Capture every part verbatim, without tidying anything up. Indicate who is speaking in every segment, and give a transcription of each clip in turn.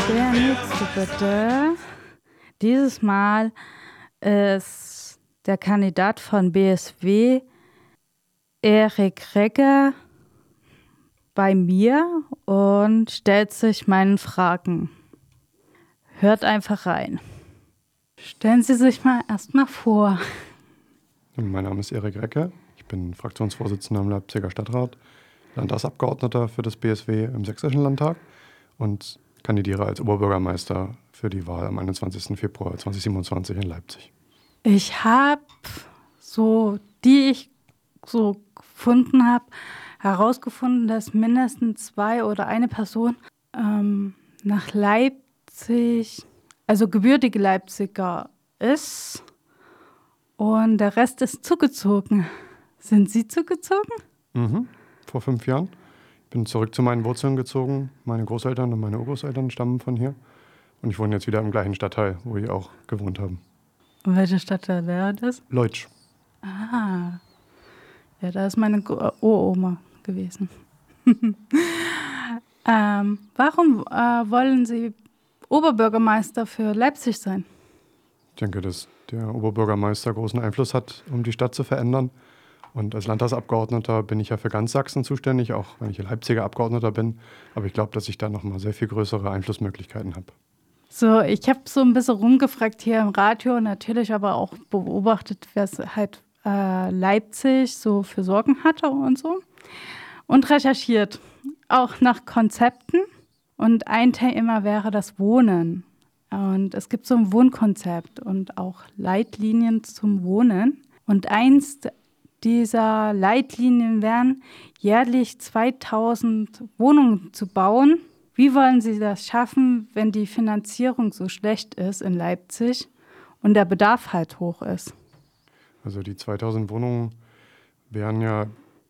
Speaker 1: Der nächste bitte. Dieses Mal ist der Kandidat von B S W, Erik Regger, bei mir und stellt sich meinen Fragen. Hört einfach rein. Stellen Sie sich mal erstmal vor.
Speaker 2: Mein Name ist Erik Regger. Ich bin Fraktionsvorsitzender im Leipziger Stadtrat, Landtagsabgeordneter für das B S W im Sächsischen Landtag und kandidiere als Oberbürgermeister für die Wahl am einundzwanzigsten Februar zweitausendsiebenundzwanzig in Leipzig.
Speaker 1: Ich habe so, die ich so gefunden habe, herausgefunden, dass mindestens zwei oder eine Person ähm, nach Leipzig, also gebürtige Leipziger ist und der Rest ist zugezogen. Sind Sie zugezogen?
Speaker 2: Mhm. Vor fünf Jahren. Ich bin zurück zu meinen Wurzeln gezogen. Meine Großeltern und meine Urgroßeltern stammen von hier. Und ich wohne jetzt wieder im gleichen Stadtteil, wo ich auch gewohnt habe.
Speaker 1: Und welche Stadtteil wäre das?
Speaker 2: Leutsch.
Speaker 1: Ah, ja, da ist meine Gro- Uroma gewesen. ähm, warum äh, wollen Sie Oberbürgermeister für Leipzig sein?
Speaker 2: Ich denke, dass der Oberbürgermeister großen Einfluss hat, um die Stadt zu verändern. Und als Landtagsabgeordneter bin ich ja für ganz Sachsen zuständig, auch wenn ich Leipziger Abgeordneter bin. Aber ich glaube, dass ich da nochmal sehr viel größere Einflussmöglichkeiten habe.
Speaker 1: So, ich habe so ein bisschen rumgefragt hier im Radio, natürlich aber auch beobachtet, wer es halt äh, Leipzig so für Sorgen hatte und so. Und recherchiert, auch nach Konzepten. Und ein Thema wäre das Wohnen. Und es gibt so ein Wohnkonzept und auch Leitlinien zum Wohnen. Und eins dieser Leitlinien wären, jährlich zweitausend Wohnungen zu bauen. Wie wollen Sie das schaffen, wenn die Finanzierung so schlecht ist in Leipzig und der Bedarf halt hoch ist?
Speaker 2: Also die zweitausend Wohnungen wären ja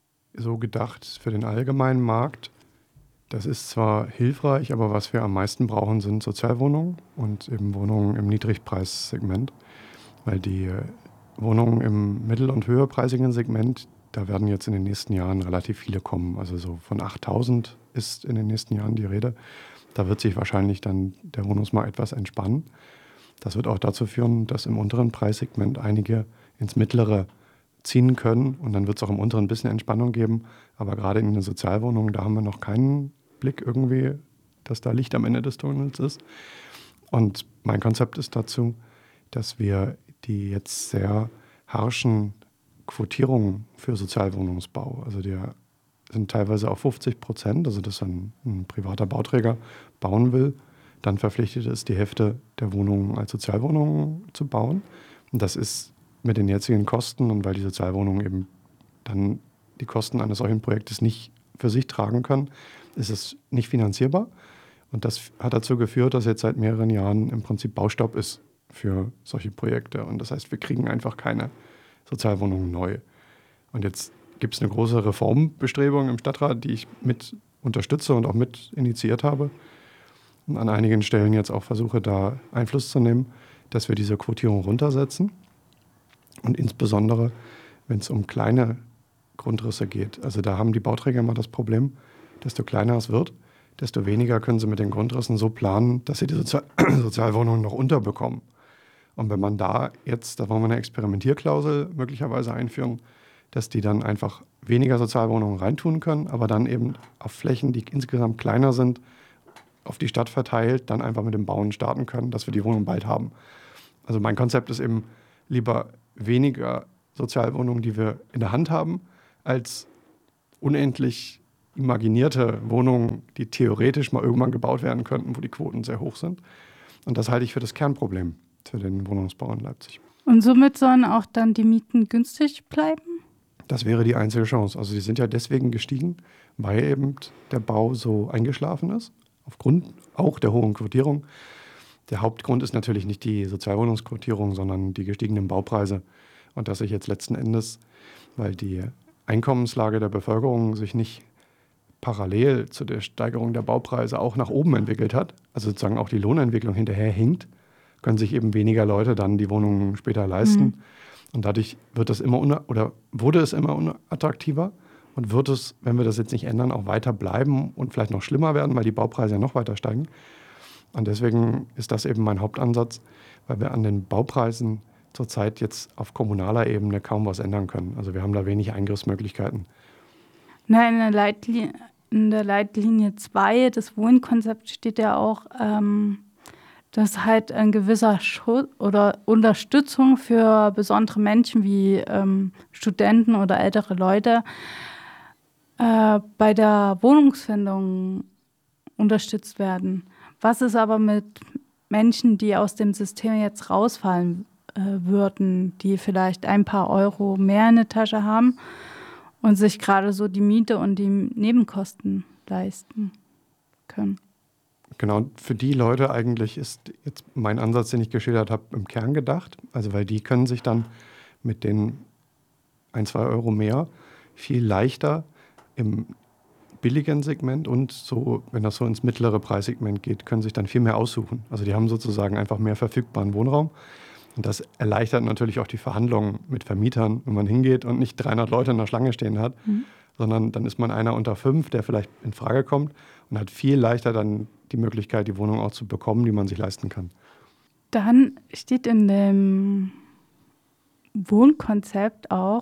Speaker 2: so gedacht für den allgemeinen Markt. Das ist zwar hilfreich, aber was wir am meisten brauchen, sind Sozialwohnungen und eben Wohnungen im Niedrigpreissegment. Weil die Wohnungen im mittel- und höherpreisigen Segment, da werden jetzt in den nächsten Jahren relativ viele kommen. Also so von achttausend ist in den nächsten Jahren die Rede. Da wird sich wahrscheinlich dann der Wohnungsmarkt etwas entspannen. Das wird auch dazu führen, dass im unteren Preissegment einige ins mittlere ziehen können. Und dann wird es auch im unteren ein bisschen Entspannung geben. Aber gerade in den Sozialwohnungen, da haben wir noch keinen Blick irgendwie, dass da Licht am Ende des Tunnels ist. Und mein Konzept ist dazu, dass wir die jetzt sehr harschen Quotierungen für Sozialwohnungsbau, also die sind teilweise auf fünfzig Prozent, also dass ein, ein privater Bauträger bauen will, dann verpflichtet ist, die Hälfte der Wohnungen als Sozialwohnungen zu bauen. Und das ist mit den jetzigen Kosten und weil die Sozialwohnungen eben dann die Kosten eines solchen Projektes nicht für sich tragen können, ist es nicht finanzierbar. Und das hat dazu geführt, dass jetzt seit mehreren Jahren im Prinzip Baustopp ist für solche Projekte. Und das heißt, wir kriegen einfach keine Sozialwohnungen neu. Und jetzt gibt es eine große Reformbestrebung im Stadtrat, die ich mit unterstütze und auch mit initiiert habe. Und an einigen Stellen jetzt auch versuche, da Einfluss zu nehmen, dass wir diese Quotierung runtersetzen. Und insbesondere, wenn es um kleine Grundrisse geht. Also da haben die Bauträger immer das Problem, desto kleiner es wird, desto weniger können sie mit den Grundrissen so planen, dass sie die Sozial- Sozialwohnungen noch unterbekommen. Und wenn man da jetzt, da wollen wir eine Experimentierklausel möglicherweise einführen, dass die dann einfach weniger Sozialwohnungen reintun können, aber dann eben auf Flächen, die insgesamt kleiner sind, auf die Stadt verteilt, dann einfach mit dem Bauen starten können, dass wir die Wohnung bald haben. Also mein Konzept ist eben lieber weniger Sozialwohnungen, die wir in der Hand haben, als unendlich imaginierte Wohnungen, die theoretisch mal irgendwann gebaut werden könnten, wo die Quoten sehr hoch sind. Und das halte ich für das Kernproblem für den Wohnungsbau in Leipzig.
Speaker 1: Und somit sollen auch dann die Mieten günstig bleiben?
Speaker 2: Das wäre die einzige Chance. Also die sind ja deswegen gestiegen, weil eben der Bau so eingeschlafen ist, aufgrund auch der hohen Quotierung. Der Hauptgrund ist natürlich nicht die Sozialwohnungsquotierung, sondern die gestiegenen Baupreise. Und dass sich jetzt letzten Endes, weil die Einkommenslage der Bevölkerung sich nicht parallel zu der Steigerung der Baupreise auch nach oben entwickelt hat, also sozusagen auch die Lohnentwicklung hinterher hinkt, können sich eben weniger Leute dann die Wohnungen später leisten. Mhm. Und dadurch wird das immer una- oder wurde es immer unattraktiver und wird es, wenn wir das jetzt nicht ändern, auch weiter bleiben und vielleicht noch schlimmer werden, weil die Baupreise ja noch weiter steigen. Und deswegen ist das eben mein Hauptansatz, weil wir an den Baupreisen zurzeit jetzt auf kommunaler Ebene kaum was ändern können. Also wir haben da wenig Eingriffsmöglichkeiten.
Speaker 1: Na, in der Leitlinie, in der Leitlinie zwei des Wohnkonzepts steht ja auch, ähm, dass halt ein gewisser Schutz oder Unterstützung für besondere Menschen wie ähm, Studenten oder ältere Leute äh, bei der Wohnungsfindung unterstützt werden. Was ist aber mit Menschen, die aus dem System jetzt rausfallen äh, würden, die vielleicht ein paar Euro mehr in der Tasche haben und sich gerade so die Miete und die Nebenkosten leisten können?
Speaker 2: Genau, für die Leute eigentlich ist jetzt mein Ansatz, den ich geschildert habe, im Kern gedacht. Also weil die können sich dann mit den ein, zwei Euro mehr viel leichter im billigen Segment und so, wenn das so ins mittlere Preissegment geht, können sich dann viel mehr aussuchen. Also die haben sozusagen einfach mehr verfügbaren Wohnraum. Und das erleichtert natürlich auch die Verhandlungen mit Vermietern, wenn man hingeht und nicht dreihundert Leute in der Schlange stehen hat, mhm. sondern dann ist man einer unter fünf, der vielleicht in Frage kommt und hat viel leichter dann die Möglichkeit, die Wohnung auch zu bekommen, die man sich leisten kann.
Speaker 1: Dann steht in dem Wohnkonzept auch,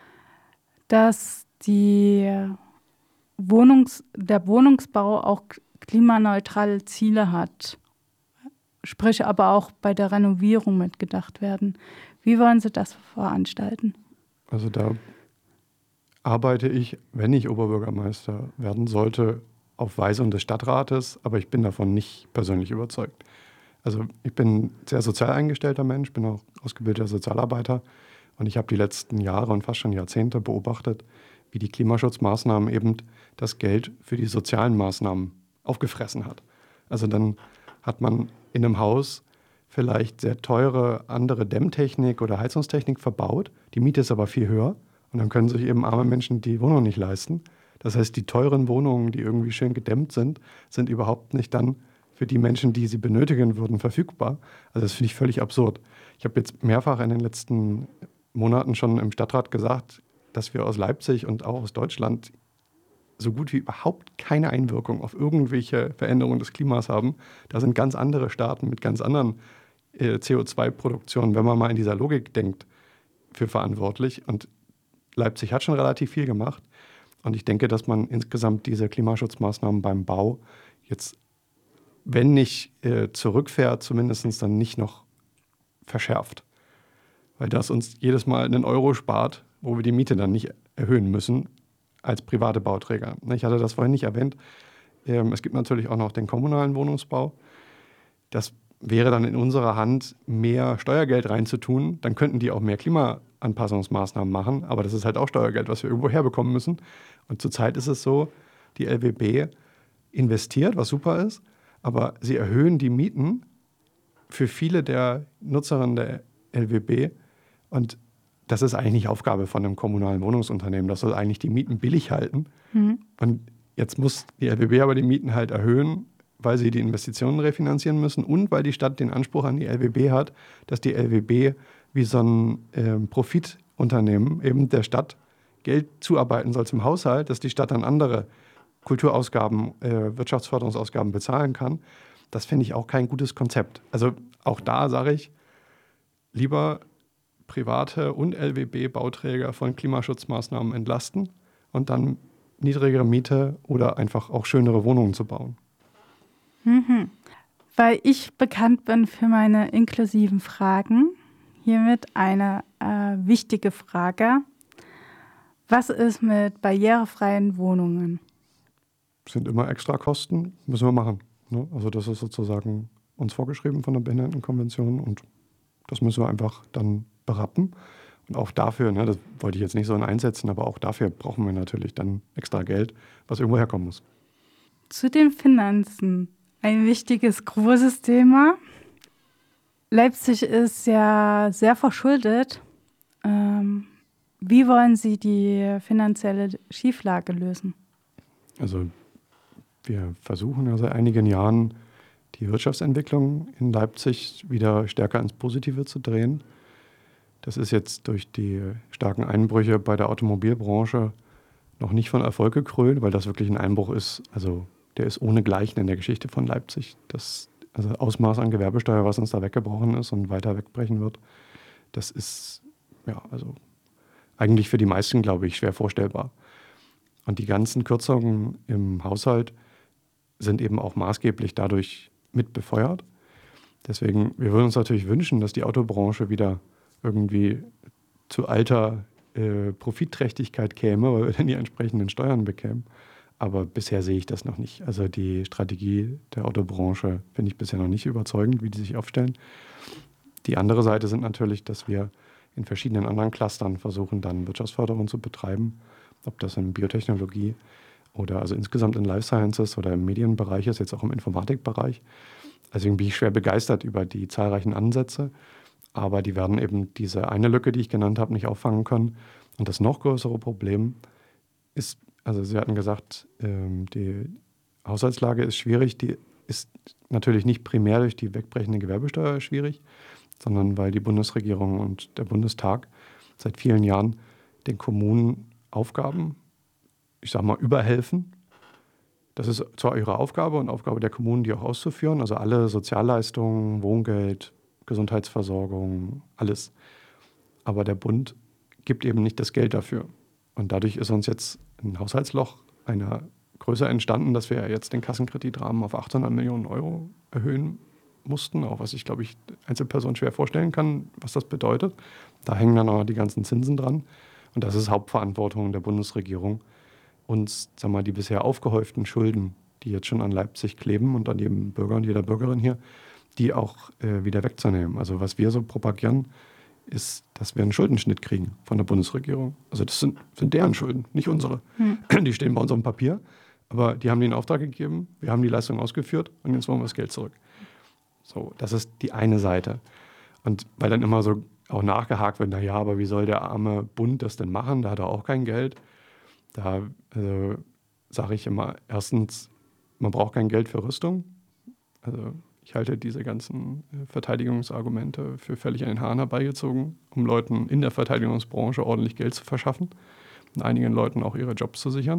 Speaker 1: dass die Wohnungs-, der Wohnungsbau auch klimaneutrale Ziele hat. Sprich aber auch bei der Renovierung mitgedacht werden. Wie wollen Sie das veranstalten?
Speaker 2: Also da arbeite ich, wenn ich Oberbürgermeister werden sollte, auf Weisung des Stadtrates, aber ich bin davon nicht persönlich überzeugt. Also ich bin ein sehr sozial eingestellter Mensch, bin auch ausgebildeter Sozialarbeiter und ich habe die letzten Jahre und fast schon Jahrzehnte beobachtet, wie die Klimaschutzmaßnahmen eben das Geld für die sozialen Maßnahmen aufgefressen hat. Also dann hat man in einem Haus vielleicht sehr teure andere Dämmtechnik oder Heizungstechnik verbaut, die Miete ist aber viel höher und dann können sich eben arme Menschen die Wohnung nicht leisten. Das heißt, die teuren Wohnungen, die irgendwie schön gedämmt sind, sind überhaupt nicht dann für die Menschen, die sie benötigen würden, verfügbar. Also das finde ich völlig absurd. Ich habe jetzt mehrfach in den letzten Monaten schon im Stadtrat gesagt, dass wir aus Leipzig und auch aus Deutschland so gut wie überhaupt keine Einwirkung auf irgendwelche Veränderungen des Klimas haben. Da sind ganz andere Staaten mit ganz anderen äh, C O zwei Produktionen, wenn man mal in dieser Logik denkt, für verantwortlich. Und Leipzig hat schon relativ viel gemacht. Und ich denke, dass man insgesamt diese Klimaschutzmaßnahmen beim Bau jetzt, wenn nicht äh, zurückfährt, zumindest dann nicht noch verschärft. Weil das uns jedes Mal einen Euro spart, wo wir die Miete dann nicht erhöhen müssen als private Bauträger. Ich hatte das vorhin nicht erwähnt. Ähm, es gibt natürlich auch noch den kommunalen Wohnungsbau. Das wäre dann in unserer Hand, mehr Steuergeld reinzutun. Dann könnten die auch mehr Klimaanpassungsmaßnahmen machen. Aber das ist halt auch Steuergeld, was wir irgendwo herbekommen müssen. Und zurzeit ist es so, die L W B investiert, was super ist, aber sie erhöhen die Mieten für viele der Nutzerinnen der L W B. Und das ist eigentlich nicht Aufgabe von einem kommunalen Wohnungsunternehmen. Das soll eigentlich die Mieten billig halten. Mhm. Und jetzt muss die L W B aber die Mieten halt erhöhen, weil sie die Investitionen refinanzieren müssen und weil die Stadt den Anspruch an die L W B hat, dass die L W B wie so ein äh, Profitunternehmen eben der Stadt Geld zuarbeiten soll zum Haushalt, dass die Stadt dann andere Kulturausgaben, äh, Wirtschaftsförderungsausgaben bezahlen kann. Das finde ich auch kein gutes Konzept. Also auch da sage ich, lieber private und L W B-Bauträger von Klimaschutzmaßnahmen entlasten und dann niedrigere Miete oder einfach auch schönere Wohnungen zu bauen.
Speaker 1: Mhm. Weil ich bekannt bin für meine inklusiven Fragen, hiermit eine äh, wichtige Frage. Was ist mit barrierefreien Wohnungen?
Speaker 2: Sind immer extra Kosten, müssen wir machen. Ne? Also das ist sozusagen uns vorgeschrieben von der Behindertenkonvention und das müssen wir einfach dann berappen. Und auch dafür, ne, das wollte ich jetzt nicht so einsetzen, aber auch dafür brauchen wir natürlich dann extra Geld, was irgendwo herkommen muss.
Speaker 1: Zu den Finanzen. Ein wichtiges, großes Thema. Leipzig ist ja sehr verschuldet. Ähm, wie wollen Sie die finanzielle Schieflage lösen?
Speaker 2: Also wir versuchen ja seit einigen Jahren, die Wirtschaftsentwicklung in Leipzig wieder stärker ins Positive zu drehen. Das ist jetzt durch die starken Einbrüche bei der Automobilbranche noch nicht von Erfolg gekrönt, weil das wirklich ein Einbruch ist, also der ist ohnegleichen in der Geschichte von Leipzig. Das also Ausmaß an Gewerbesteuer, was uns da weggebrochen ist und weiter wegbrechen wird, das ist ja also eigentlich für die meisten, glaube ich, schwer vorstellbar. Und die ganzen Kürzungen im Haushalt sind eben auch maßgeblich dadurch mit befeuert. Deswegen, wir würden uns natürlich wünschen, dass die Autobranche wieder irgendwie zu alter äh, Profitträchtigkeit käme, weil wir dann die entsprechenden Steuern bekämen. Aber bisher sehe ich das noch nicht. Also die Strategie der Autobranche finde ich bisher noch nicht überzeugend, wie die sich aufstellen. Die andere Seite sind natürlich, dass wir in verschiedenen anderen Clustern versuchen, dann Wirtschaftsförderung zu betreiben. Ob das in Biotechnologie oder also insgesamt in Life Sciences oder im Medienbereich ist, jetzt auch im Informatikbereich. Also bin ich schwer begeistert über die zahlreichen Ansätze, aber die werden eben diese eine Lücke, die ich genannt habe, nicht auffangen können. Und das noch größere Problem ist, also Sie hatten gesagt, die Haushaltslage ist schwierig, die ist natürlich nicht primär durch die wegbrechende Gewerbesteuer schwierig, sondern weil die Bundesregierung und der Bundestag seit vielen Jahren den Kommunen Aufgaben, ich sage mal, überhelfen. Das ist zwar ihre Aufgabe und Aufgabe der Kommunen, die auch auszuführen, also alle Sozialleistungen, Wohngeld, Gesundheitsversorgung, alles. Aber der Bund gibt eben nicht das Geld dafür. Und dadurch ist uns jetzt ein Haushaltsloch einer Größe entstanden, dass wir jetzt den Kassenkreditrahmen auf achthundert Millionen Euro erhöhen mussten, auch was ich, glaube ich, Einzelpersonen schwer vorstellen kann, was das bedeutet. Da hängen dann auch die ganzen Zinsen dran. Und das ist Hauptverantwortung der Bundesregierung, uns, sagen wir mal, die bisher aufgehäuften Schulden, die jetzt schon an Leipzig kleben und an jedem Bürger und jeder Bürgerin hier, die auch äh, wieder wegzunehmen. Also was wir so propagieren, ist, dass wir einen Schuldenschnitt kriegen von der Bundesregierung. Also das sind, sind deren Schulden, nicht unsere. Hm. Die stehen bei uns auf dem Papier, aber die haben den Auftrag gegeben, wir haben die Leistung ausgeführt und jetzt wollen wir das Geld zurück. So, das ist die eine Seite. Und weil dann immer so auch nachgehakt wird, naja, aber wie soll der arme Bund das denn machen? Da hat er auch kein Geld. Da also, sage ich immer, erstens, man braucht kein Geld für Rüstung. Also ich halte diese ganzen Verteidigungsargumente für völlig an den Haaren herbeigezogen, um Leuten in der Verteidigungsbranche ordentlich Geld zu verschaffen und einigen Leuten auch ihre Jobs zu sichern.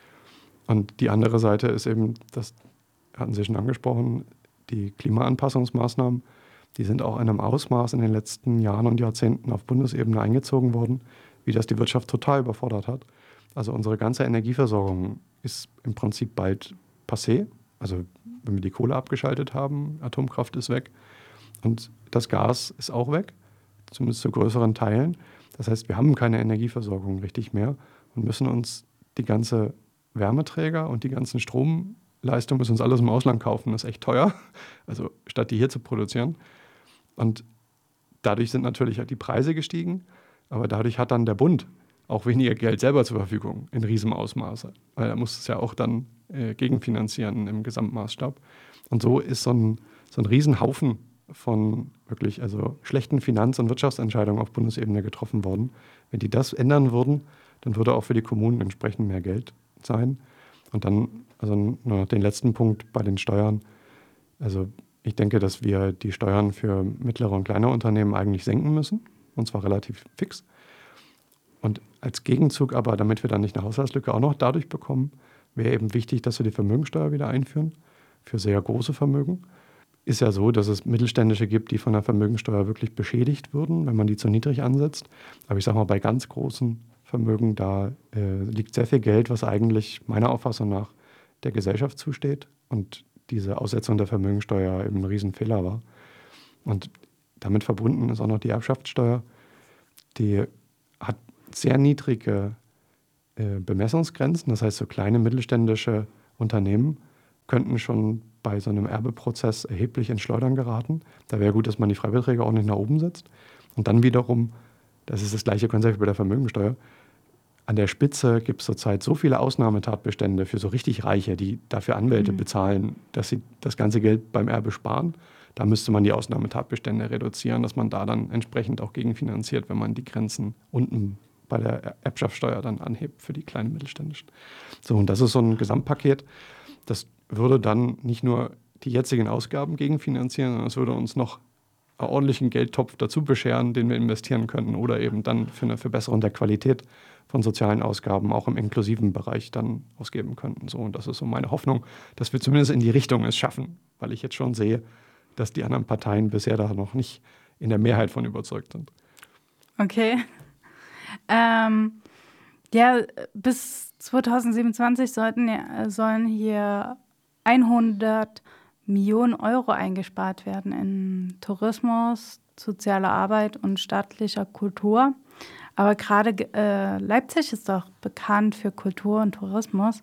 Speaker 2: Und die andere Seite ist eben, das hatten Sie schon angesprochen, die Klimaanpassungsmaßnahmen, die sind auch in einem Ausmaß in den letzten Jahren und Jahrzehnten auf Bundesebene eingezogen worden, wie das die Wirtschaft total überfordert hat. Also unsere ganze Energieversorgung ist im Prinzip bald passé. Also wenn wir die Kohle abgeschaltet haben, Atomkraft ist weg und das Gas ist auch weg, zumindest zu größeren Teilen. Das heißt, wir haben keine Energieversorgung richtig mehr und müssen uns die ganze Wärmeträger und die ganzen Stromleistungen müssen uns alles im Ausland kaufen. Das ist echt teuer, also statt die hier zu produzieren. Und dadurch sind natürlich halt die Preise gestiegen, aber dadurch hat dann der Bund auch weniger Geld selber zur Verfügung in riesem Ausmaße, weil er muss es ja auch dann äh, gegenfinanzieren im Gesamtmaßstab. Und so ist so ein, so ein Riesenhaufen von wirklich also schlechten Finanz- und Wirtschaftsentscheidungen auf Bundesebene getroffen worden. Wenn die das ändern würden, dann würde auch für die Kommunen entsprechend mehr Geld sein. Und dann, also nur noch den letzten Punkt bei den Steuern. Also ich denke, dass wir die Steuern für mittlere und kleine Unternehmen eigentlich senken müssen, und zwar relativ fix. Und als Gegenzug aber, damit wir dann nicht eine Haushaltslücke auch noch dadurch bekommen, wäre eben wichtig, dass wir die Vermögensteuer wieder einführen für sehr große Vermögen. Ist ja so, dass es Mittelständische gibt, die von der Vermögensteuer wirklich beschädigt würden, wenn man die zu niedrig ansetzt. Aber ich sage mal, bei ganz großen Vermögen, da äh, liegt sehr viel Geld, was eigentlich meiner Auffassung nach der Gesellschaft zusteht. Und diese Aussetzung der Vermögensteuer eben ein Riesenfehler war. Und damit verbunden ist auch noch die Erbschaftssteuer. Die hat sehr niedrige äh, Bemessungsgrenzen. Das heißt, so kleine mittelständische Unternehmen könnten schon bei so einem Erbeprozess erheblich ins Schleudern geraten. Da wäre gut, dass man die Freibeträge auch nicht nach oben setzt. Und dann wiederum, das ist das gleiche Konzept wie bei der Vermögensteuer, an der Spitze gibt es zurzeit so viele Ausnahmetatbestände für so richtig Reiche, die dafür Anwälte mhm. bezahlen, dass sie das ganze Geld beim Erbe sparen. Da müsste man die Ausnahmetatbestände reduzieren, dass man da dann entsprechend auch gegenfinanziert, wenn man die Grenzen unten bei der Erbschaftssteuer dann anhebt für die kleinen Mittelständischen. So, und das ist so ein Gesamtpaket. Das würde dann nicht nur die jetzigen Ausgaben gegenfinanzieren, sondern es würde uns noch einen ordentlichen Geldtopf dazu bescheren, den wir investieren könnten oder eben dann für eine Verbesserung der Qualität von sozialen Ausgaben auch im inklusiven Bereich dann ausgeben könnten. So, und das ist so meine Hoffnung, dass wir zumindest in die Richtung es schaffen, weil ich jetzt schon sehe, dass die anderen Parteien bisher da noch nicht in der Mehrheit von überzeugt sind.
Speaker 1: Okay. Ähm, ja, bis zwanzig siebenundzwanzig sollten, sollen hier hundert Millionen Euro eingespart werden in Tourismus, soziale Arbeit und staatlicher Kultur. Aber gerade äh, Leipzig ist doch bekannt für Kultur und Tourismus.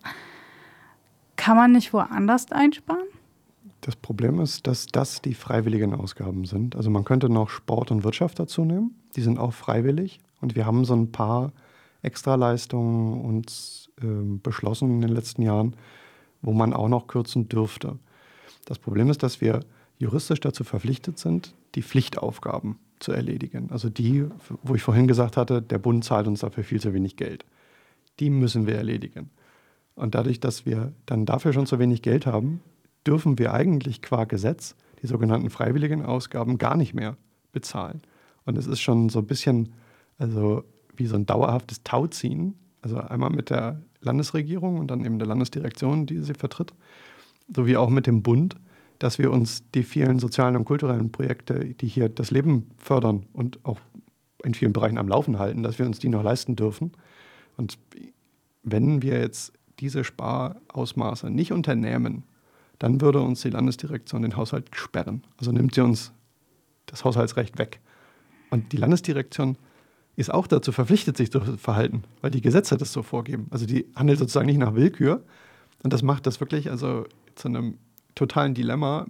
Speaker 1: Kann man nicht woanders einsparen?
Speaker 2: Das Problem ist, dass das die freiwilligen Ausgaben sind. Also man könnte noch Sport und Wirtschaft dazu nehmen. Die sind auch freiwillig. Und wir haben so ein paar Extraleistungen uns äh, beschlossen in den letzten Jahren, wo man auch noch kürzen dürfte. Das Problem ist, dass wir juristisch dazu verpflichtet sind, die Pflichtaufgaben zu erledigen. Also die, wo ich vorhin gesagt hatte, der Bund zahlt uns dafür viel zu wenig Geld. Die müssen wir erledigen. Und dadurch, dass wir dann dafür schon zu wenig Geld haben, dürfen wir eigentlich qua Gesetz die sogenannten freiwilligen Ausgaben gar nicht mehr bezahlen. Und es ist schon so ein bisschen also wie so ein dauerhaftes Tauziehen. Also einmal mit der Landesregierung und dann eben der Landesdirektion, die sie vertritt, sowie auch mit dem Bund, dass wir uns die vielen sozialen und kulturellen Projekte, die hier das Leben fördern und auch in vielen Bereichen am Laufen halten, dass wir uns die noch leisten dürfen. Und wenn wir jetzt diese Sparausmaße nicht unternehmen, dann würde uns die Landesdirektion den Haushalt sperren. Also nimmt sie uns das Haushaltsrecht weg. Und die Landesdirektion ist auch dazu verpflichtet, sich zu verhalten, weil die Gesetze das so vorgeben. Also die handelt sozusagen nicht nach Willkür. Und das macht das wirklich also zu einem totalen Dilemma.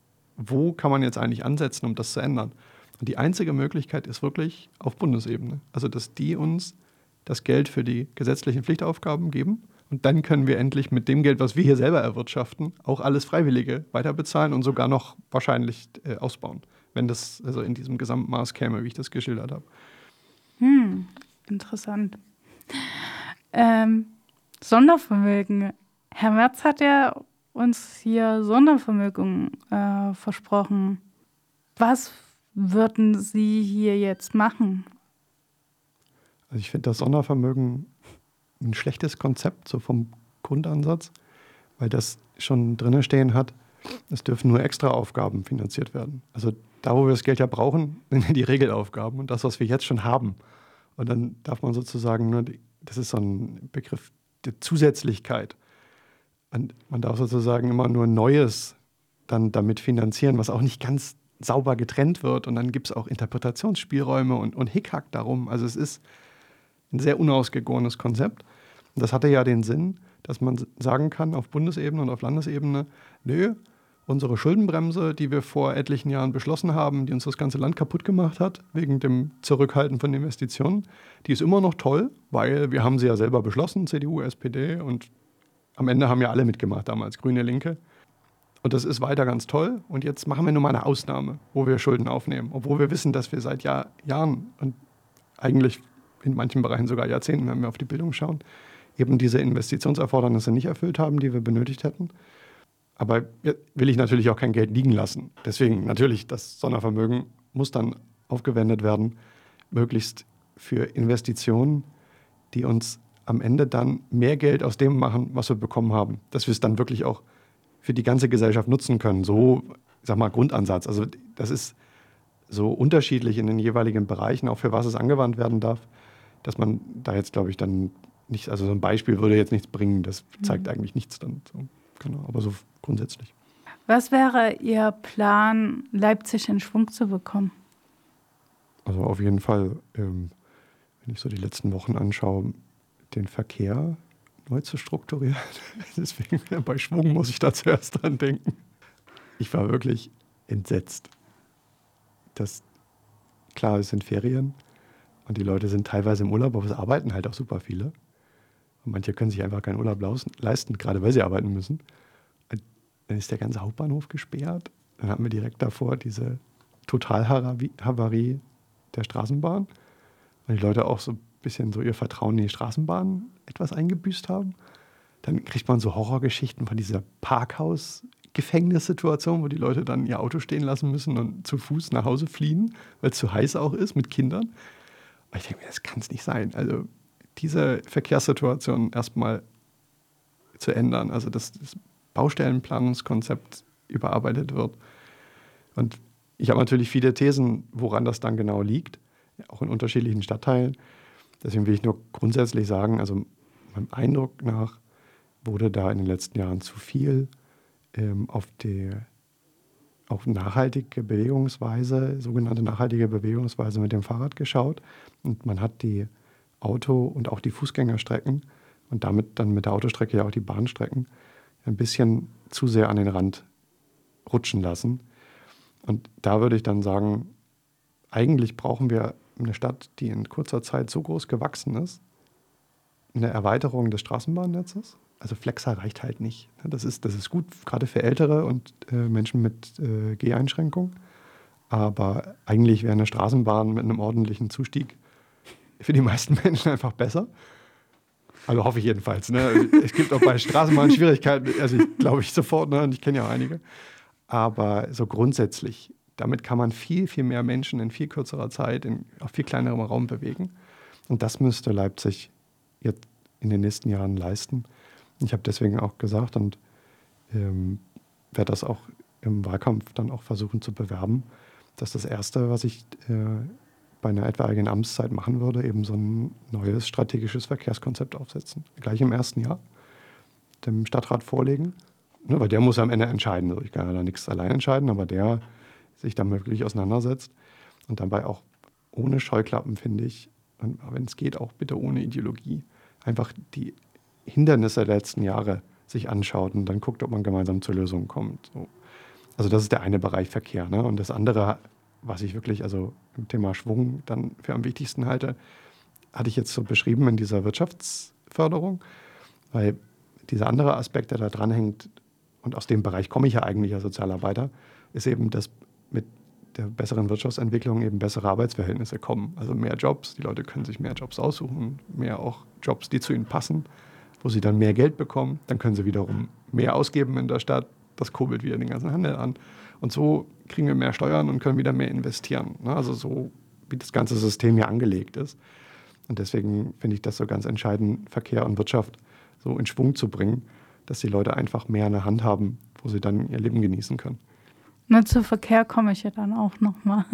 Speaker 2: Wo kann man jetzt eigentlich ansetzen, um das zu ändern? Und die einzige Möglichkeit ist wirklich auf Bundesebene. Also dass die uns das Geld für die gesetzlichen Pflichtaufgaben geben. Und dann können wir endlich mit dem Geld, was wir hier selber erwirtschaften, auch alles Freiwillige weiterbezahlen und sogar noch wahrscheinlich äh, ausbauen, wenn das also in diesem Gesamtmaß käme, wie ich das geschildert habe.
Speaker 1: Hm, interessant. Ähm, Sondervermögen. Herr Merz hat ja uns hier Sondervermögen äh, versprochen. Was würden Sie hier jetzt machen?
Speaker 2: Also ich finde das Sondervermögen ein schlechtes Konzept, so vom Grundansatz, weil das schon drin stehen hat, es dürfen nur Extraaufgaben finanziert werden. Also da, wo wir das Geld ja brauchen, sind die Regelaufgaben und das, was wir jetzt schon haben. Und dann darf man sozusagen nur, die, das ist so ein Begriff der Zusätzlichkeit. Und man darf sozusagen immer nur Neues dann damit finanzieren, was auch nicht ganz sauber getrennt wird. Und dann gibt es auch Interpretationsspielräume und, und Hickhack darum. Also es ist ein sehr unausgegorenes Konzept. Und das hatte ja den Sinn, dass man sagen kann auf Bundesebene und auf Landesebene, nö, unsere Schuldenbremse, die wir vor etlichen Jahren beschlossen haben, die uns das ganze Land kaputt gemacht hat, wegen dem Zurückhalten von Investitionen, die ist immer noch toll, weil wir haben sie ja selber beschlossen, C D U, S P D, und am Ende haben ja alle mitgemacht damals, Grüne, Linke. Und das ist weiter ganz toll. Und jetzt machen wir nur mal eine Ausnahme, wo wir Schulden aufnehmen, obwohl wir wissen, dass wir seit Jahr, Jahren und eigentlich in manchen Bereichen sogar Jahrzehnten, wenn wir auf die Bildung schauen, eben diese Investitionserfordernisse nicht erfüllt haben, die wir benötigt hätten. Aber will ich natürlich auch kein Geld liegen lassen. Deswegen natürlich, das Sondervermögen muss dann aufgewendet werden, möglichst für Investitionen, die uns am Ende dann mehr Geld aus dem machen, was wir bekommen haben. Dass wir es dann wirklich auch für die ganze Gesellschaft nutzen können. So, ich sag mal, Grundansatz. Also das ist so unterschiedlich in den jeweiligen Bereichen, auch für was es angewandt werden darf, dass man da jetzt, glaube ich, dann nicht, also so ein Beispiel würde jetzt nichts bringen, das zeigt mhm. eigentlich nichts dann. So, genau, aber so grundsätzlich.
Speaker 1: Was wäre Ihr Plan, Leipzig in Schwung zu bekommen?
Speaker 2: Also auf jeden Fall, ähm, wenn ich so die letzten Wochen anschaue, den Verkehr neu zu strukturieren. Deswegen bei Schwung muss ich da zuerst dran denken. Ich war wirklich entsetzt. Das, klar, es sind Ferien und die Leute sind teilweise im Urlaub, aber es arbeiten halt auch super viele. Und manche können sich einfach keinen Urlaub leisten, gerade weil sie arbeiten müssen. Und dann ist der ganze Hauptbahnhof gesperrt. Dann hatten wir direkt davor diese Totalhavarie der Straßenbahn. Und die Leute auch so ein bisschen so ihr Vertrauen in die Straßenbahn etwas eingebüßt haben. Dann kriegt man so Horrorgeschichten von dieser Parkhaus-Gefängnissituation, wo die Leute dann ihr Auto stehen lassen müssen und zu Fuß nach Hause fliehen, weil es zu heiß auch ist mit Kindern. Und ich denke mir, das kann es nicht sein. Also diese Verkehrssituation erstmal zu ändern, also dass das Baustellenplanungskonzept überarbeitet wird. Und ich habe natürlich viele Thesen, woran das dann genau liegt, auch in unterschiedlichen Stadtteilen. Deswegen will ich nur grundsätzlich sagen, also meinem Eindruck nach wurde da in den letzten Jahren zu viel ähm, auf die auf nachhaltige Bewegungsweise, sogenannte nachhaltige Bewegungsweise mit dem Fahrrad geschaut. Und man hat die Auto- und auch die Fußgängerstrecken und damit dann mit der Autostrecke ja auch die Bahnstrecken ein bisschen zu sehr an den Rand rutschen lassen. Und da würde ich dann sagen, eigentlich brauchen wir eine Stadt, die in kurzer Zeit so groß gewachsen ist, eine Erweiterung des Straßenbahnnetzes. Also Flexer reicht halt nicht. Das ist, das ist gut, gerade für Ältere und äh, Menschen mit äh, Geheinschränkungen. Aber eigentlich wäre eine Straßenbahn mit einem ordentlichen Zustieg für die meisten Menschen einfach besser. Also hoffe ich jedenfalls. Ne? Es gibt auch bei Straßenbahnen Schwierigkeiten. Also ich glaube ich sofort, ne? Und ich kenne ja auch einige. Aber so grundsätzlich, damit kann man viel, viel mehr Menschen in viel kürzerer Zeit in, auf viel kleinerem Raum bewegen. Und das müsste Leipzig jetzt in den nächsten Jahren leisten. Ich habe deswegen auch gesagt und ähm, werde das auch im Wahlkampf dann auch versuchen zu bewerben, dass das Erste, was ich äh, bei einer etwaigen Amtszeit machen würde, eben so ein neues strategisches Verkehrskonzept aufsetzen. Gleich im ersten Jahr dem Stadtrat vorlegen, ne, weil der muss am Ende entscheiden. Also ich kann ja da nichts allein entscheiden, aber der sich da wirklich auseinandersetzt und dabei auch ohne Scheuklappen, finde ich, und wenn es geht, auch bitte ohne Ideologie, einfach die Hindernisse der letzten Jahre sich anschaut und dann guckt, ob man gemeinsam zur Lösung kommt. So. Also das ist der eine Bereich Verkehr. Ne? Und das andere, was ich wirklich also im Thema Schwung dann für am wichtigsten halte, hatte ich jetzt so beschrieben in dieser Wirtschaftsförderung, weil dieser andere Aspekt, der da dranhängt, und aus dem Bereich komme ich ja eigentlich als Sozialarbeiter, ist eben, dass mit der besseren Wirtschaftsentwicklung eben bessere Arbeitsverhältnisse kommen. Also mehr Jobs, die Leute können sich mehr Jobs aussuchen, mehr auch Jobs, die zu ihnen passen, wo sie dann mehr Geld bekommen. Dann können sie wiederum mehr ausgeben in der Stadt. Das kurbelt wieder den ganzen Handel an. Und so kriegen wir mehr Steuern und können wieder mehr investieren. Also so, wie das ganze System hier angelegt ist. Und deswegen finde ich das so ganz entscheidend, Verkehr und Wirtschaft so in Schwung zu bringen, dass die Leute einfach mehr in der Hand haben, wo sie dann ihr Leben genießen können.
Speaker 1: Na, zu Verkehr komme ich ja dann auch nochmal.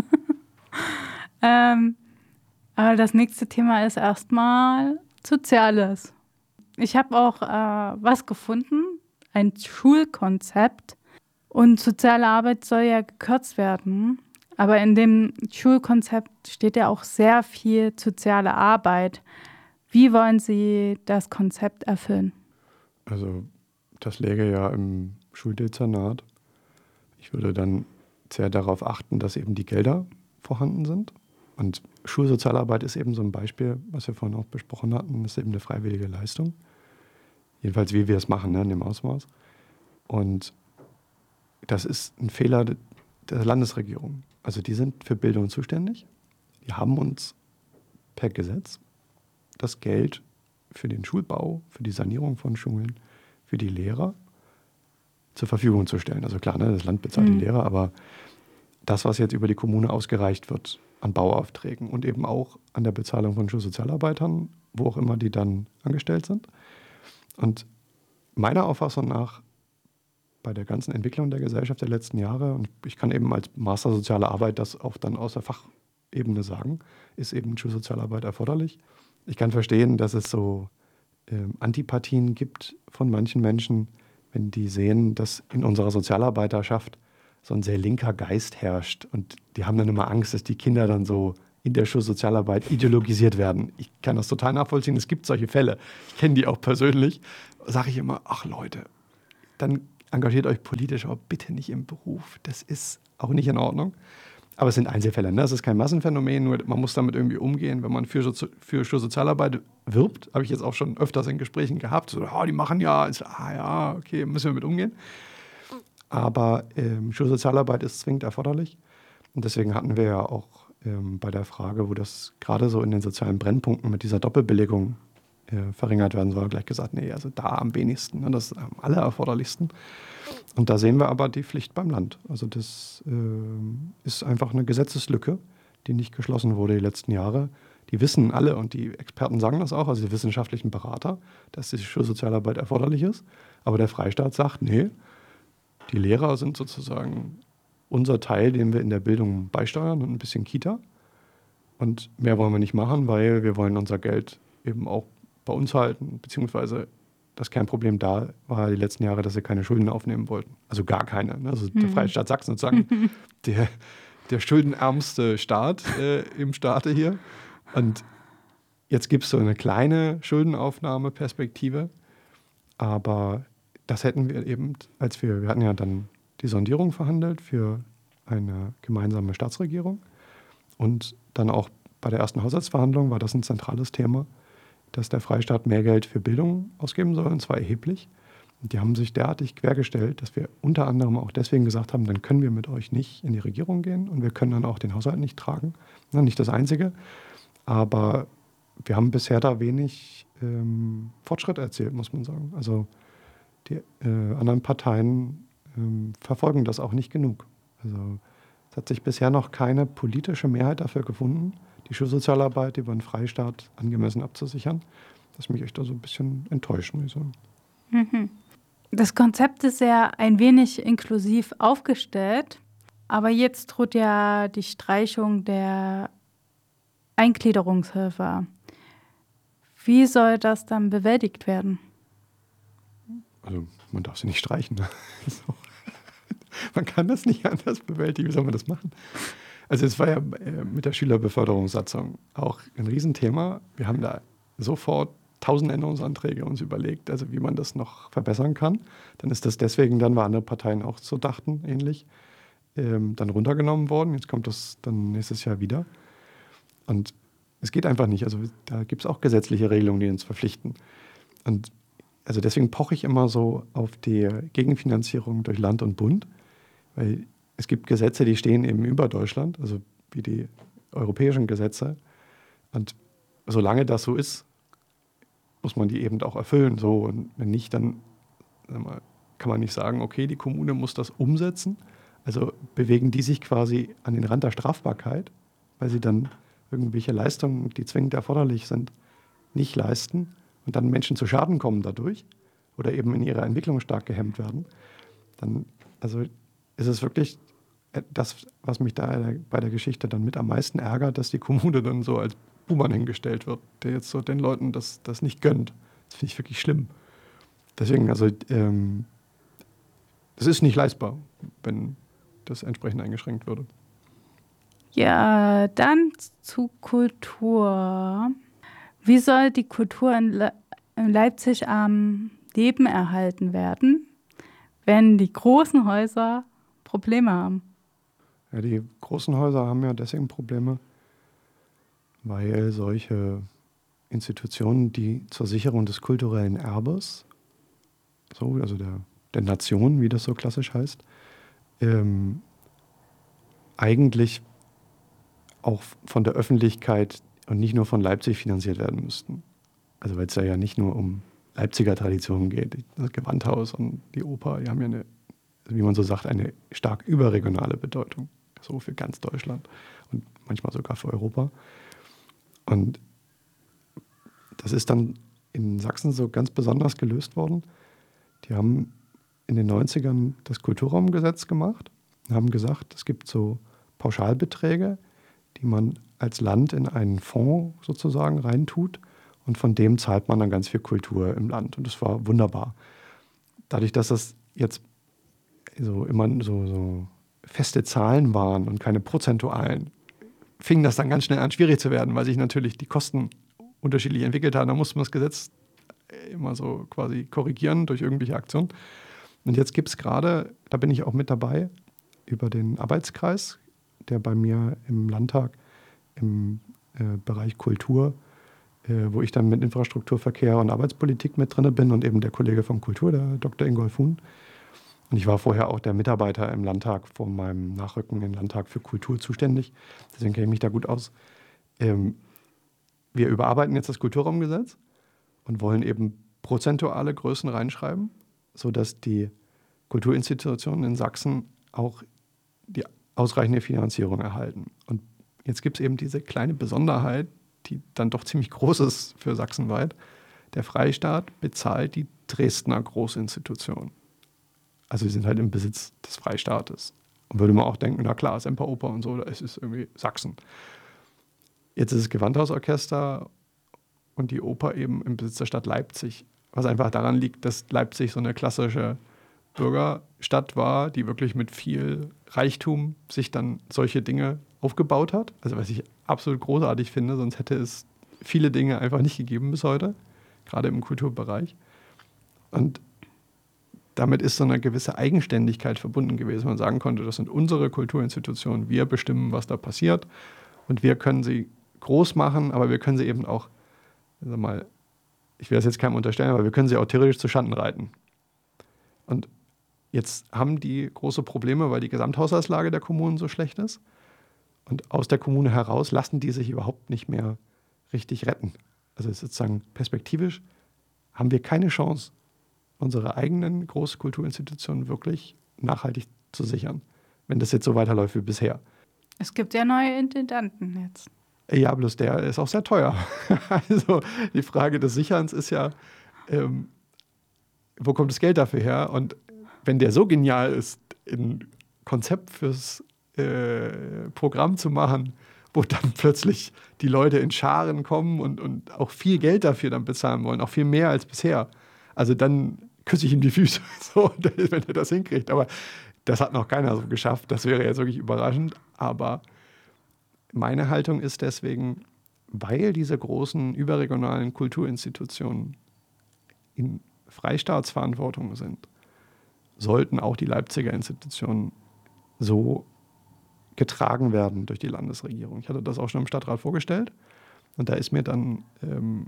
Speaker 1: ähm, aber das nächste Thema ist erstmal Soziales. Ich habe auch äh, was gefunden, ein Schulkonzept. Und soziale Arbeit soll ja gekürzt werden. Aber in dem Schulkonzept steht ja auch sehr viel soziale Arbeit. Wie wollen Sie das Konzept erfüllen?
Speaker 2: Also das läge ja im Schuldezernat. Ich würde dann sehr darauf achten, dass eben die Gelder vorhanden sind. Und Schulsozialarbeit ist eben so ein Beispiel, was wir vorhin auch besprochen hatten. Das ist eben eine freiwillige Leistung. Jedenfalls, wie wir es machen, ne, in dem Ausmaß. Und das ist ein Fehler der Landesregierung. Also die sind für Bildung zuständig. Die haben uns per Gesetz das Geld für den Schulbau, für die Sanierung von Schulen, für die Lehrer zur Verfügung zu stellen. Also klar, ne, das Land bezahlt mhm. die Lehrer, aber das, was jetzt über die Kommune ausgereicht wird an Bauaufträgen und eben auch an der Bezahlung von Schulsozialarbeitern, wo auch immer die dann angestellt sind. Und meiner Auffassung nach bei der ganzen Entwicklung der Gesellschaft der letzten Jahre, und ich kann eben als Master Soziale Arbeit das auch dann aus der Fachebene sagen, ist eben Schulsozialarbeit erforderlich. Ich kann verstehen, dass es so ähm, Antipathien gibt von manchen Menschen, wenn die sehen, dass in unserer Sozialarbeiterschaft so ein sehr linker Geist herrscht. Und die haben dann immer Angst, dass die Kinder dann so in der Schulsozialarbeit ideologisiert werden. Ich kann das total nachvollziehen. Es gibt solche Fälle. Ich kenne die auch persönlich. Sage ich immer, ach Leute, dann engagiert euch politisch, aber bitte nicht im Beruf. Das ist auch nicht in Ordnung. Aber es sind Einzelfälle. Ne? Das ist kein Massenphänomen, nur man muss damit irgendwie umgehen, wenn man für, für Schulsozialarbeit wirbt. Habe ich jetzt auch schon öfters in Gesprächen gehabt. So, oh, die machen ja, ist, ah ja, okay, müssen wir mit umgehen. Aber ähm, Schulsozialarbeit ist zwingend erforderlich. Und deswegen hatten wir ja auch ähm, bei der Frage, wo das gerade so in den sozialen Brennpunkten mit dieser Doppelbelegung äh, verringert werden soll, gleich gesagt, nee, also da am wenigsten, ne, das ist am allererforderlichsten. Und da sehen wir aber die Pflicht beim Land. Also das äh, ist einfach eine Gesetzeslücke, die nicht geschlossen wurde die letzten Jahre. Die wissen alle, und die Experten sagen das auch, also die wissenschaftlichen Berater, dass die Schulsozialarbeit erforderlich ist. Aber der Freistaat sagt, nee, die Lehrer sind sozusagen unser Teil, den wir in der Bildung beisteuern und ein bisschen Kita. Und mehr wollen wir nicht machen, weil wir wollen unser Geld eben auch bei uns halten, beziehungsweise das Kernproblem da war die letzten Jahre, dass sie keine Schulden aufnehmen wollten. Also gar keine. Ne? Also mhm. der Freistaat Sachsen sozusagen der, der schuldenärmste Staat äh, im Staate hier. Und jetzt gibt es so eine kleine Schuldenaufnahmeperspektive, aber das hätten wir eben, als wir, wir hatten ja dann die Sondierung verhandelt für eine gemeinsame Staatsregierung und dann auch bei der ersten Haushaltsverhandlung war das ein zentrales Thema, dass der Freistaat mehr Geld für Bildung ausgeben soll, und zwar erheblich. Und die haben sich derartig quergestellt, dass wir unter anderem auch deswegen gesagt haben, dann können wir mit euch nicht in die Regierung gehen und wir können dann auch den Haushalt nicht tragen. Na, nicht das Einzige, aber wir haben bisher da wenig ähm, Fortschritt erzielt, muss man sagen. Also die äh, anderen Parteien ähm, verfolgen das auch nicht genug. Also es hat sich bisher noch keine politische Mehrheit dafür gefunden, die Schulsozialarbeit über den Freistaat angemessen abzusichern. Das mich echt da so ein bisschen enttäuscht, muss ich sagen.
Speaker 1: Mhm. Das Konzept ist ja ein wenig inklusiv aufgestellt, aber jetzt droht ja die Streichung der Eingliederungshilfe. Wie soll das dann bewältigt werden?
Speaker 2: Also man darf sie nicht streichen. Ne? So. Man kann das nicht anders bewältigen. Wie soll man das machen? Also es war ja mit der Schülerbeförderungssatzung auch ein Riesenthema. Wir haben da sofort tausend Änderungsanträge uns überlegt, also wie man das noch verbessern kann. Dann ist das deswegen, dann, weil andere Parteien auch so dachten, ähnlich, ähm, dann runtergenommen worden. Jetzt kommt das dann nächstes Jahr wieder. Und es geht einfach nicht. Also da gibt es auch gesetzliche Regelungen, die uns verpflichten. Und also deswegen poche ich immer so auf die Gegenfinanzierung durch Land und Bund, weil es gibt Gesetze, die stehen eben über Deutschland, also wie die europäischen Gesetze. Und solange das so ist, muss man die eben auch erfüllen. So. Und wenn nicht, dann kann man nicht sagen, okay, die Kommune muss das umsetzen. Also bewegen die sich quasi an den Rand der Strafbarkeit, weil sie dann irgendwelche Leistungen, die zwingend erforderlich sind, nicht leisten und dann Menschen zu Schaden kommen dadurch oder eben in ihrer Entwicklung stark gehemmt werden. Dann also ist es wirklich das, was mich da bei der Geschichte dann mit am meisten ärgert, dass die Kommune dann so als Buhmann hingestellt wird, der jetzt so den Leuten das, das nicht gönnt. Das finde ich wirklich schlimm. Deswegen, also ähm, es ist nicht leistbar, wenn das entsprechend eingeschränkt würde.
Speaker 1: Ja, dann zu Kultur. Wie soll die Kultur in, Le- in Leipzig am Leben erhalten werden, wenn die großen Häuser Probleme haben?
Speaker 2: Ja, die großen Häuser haben ja deswegen Probleme, weil solche Institutionen, die zur Sicherung des kulturellen Erbes, so, also der, der Nation, wie das so klassisch heißt, ähm, eigentlich auch von der Öffentlichkeit und nicht nur von Leipzig finanziert werden müssten. Also weil es ja nicht nur um Leipziger Traditionen geht. Das Gewandhaus und die Oper, die haben ja eine, wie man so sagt, eine stark überregionale Bedeutung. So für ganz Deutschland und manchmal sogar für Europa. Und das ist dann in Sachsen so ganz besonders gelöst worden. Die haben in den neunzigern das Kulturraumgesetz gemacht und haben gesagt, es gibt so Pauschalbeträge, die man als Land in einen Fonds sozusagen reintut und von dem zahlt man dann ganz viel Kultur im Land. Und das war wunderbar. Dadurch, dass das jetzt so immer so, so feste Zahlen waren und keine prozentualen, fing das dann ganz schnell an, schwierig zu werden, weil sich natürlich die Kosten unterschiedlich entwickelt haben. Da musste man das Gesetz immer so quasi korrigieren durch irgendwelche Aktionen. Und jetzt gibt es gerade, da bin ich auch mit dabei, über den Arbeitskreis, der bei mir im Landtag im äh, Bereich Kultur, äh, wo ich dann mit Infrastruktur, Verkehr und Arbeitspolitik mit drin bin und eben der Kollege von Kultur, der Doktor Ingolf Huhn. Und ich war vorher auch der Mitarbeiter im Landtag, vor meinem Nachrücken im Landtag für Kultur zuständig. Deswegen kenne ich mich da gut aus. Ähm, wir überarbeiten jetzt das Kulturraumgesetz und wollen eben prozentuale Größen reinschreiben, sodass die Kulturinstitutionen in Sachsen auch die ausreichende Finanzierung erhalten. Und jetzt gibt es eben diese kleine Besonderheit, die dann doch ziemlich groß ist für sachsenweit. Der Freistaat bezahlt die Dresdner Großinstitution. Also sie sind halt im Besitz des Freistaates. Und würde man auch denken, na klar, Semperoper und so, da ist es irgendwie Sachsen. Jetzt ist es Gewandhausorchester und die Oper eben im Besitz der Stadt Leipzig, was einfach daran liegt, dass Leipzig so eine klassische Bürgerstadt war, die wirklich mit viel Reichtum sich dann solche Dinge aufgebaut hat. Also was ich absolut großartig finde, sonst hätte es viele Dinge einfach nicht gegeben bis heute, gerade im Kulturbereich. Und damit ist so eine gewisse Eigenständigkeit verbunden gewesen. Man sagen konnte, das sind unsere Kulturinstitutionen, wir bestimmen, was da passiert und wir können sie groß machen, aber wir können sie eben auch, sag mal, ich will das jetzt keinem unterstellen, aber wir können sie auch theoretisch zu Schanden reiten. Und jetzt haben die große Probleme, weil die Gesamthaushaltslage der Kommunen so schlecht ist. Und aus der Kommune heraus lassen die sich überhaupt nicht mehr richtig retten. Also sozusagen perspektivisch haben wir keine Chance, unsere eigenen Großkulturinstitutionen wirklich nachhaltig zu sichern, wenn das jetzt so weiterläuft wie bisher.
Speaker 1: Es gibt ja neue Intendanten jetzt.
Speaker 2: Ja, bloß der ist auch sehr teuer. Also die Frage des Sicherns ist ja, ähm, wo kommt das Geld dafür her? Und wenn der so genial ist, ein Konzept fürs äh, Programm zu machen, wo dann plötzlich die Leute in Scharen kommen und, und auch viel Geld dafür dann bezahlen wollen, auch viel mehr als bisher. Also dann küsse ich ihm die Füße, so, wenn er das hinkriegt. Aber das hat noch keiner so geschafft. Das wäre jetzt wirklich überraschend. Aber meine Haltung ist deswegen, weil diese großen überregionalen Kulturinstitutionen in Freistaatsverantwortung sind, sollten auch die Leipziger Institutionen so getragen werden durch die Landesregierung. Ich hatte das auch schon im Stadtrat vorgestellt und da ist mir dann, ähm,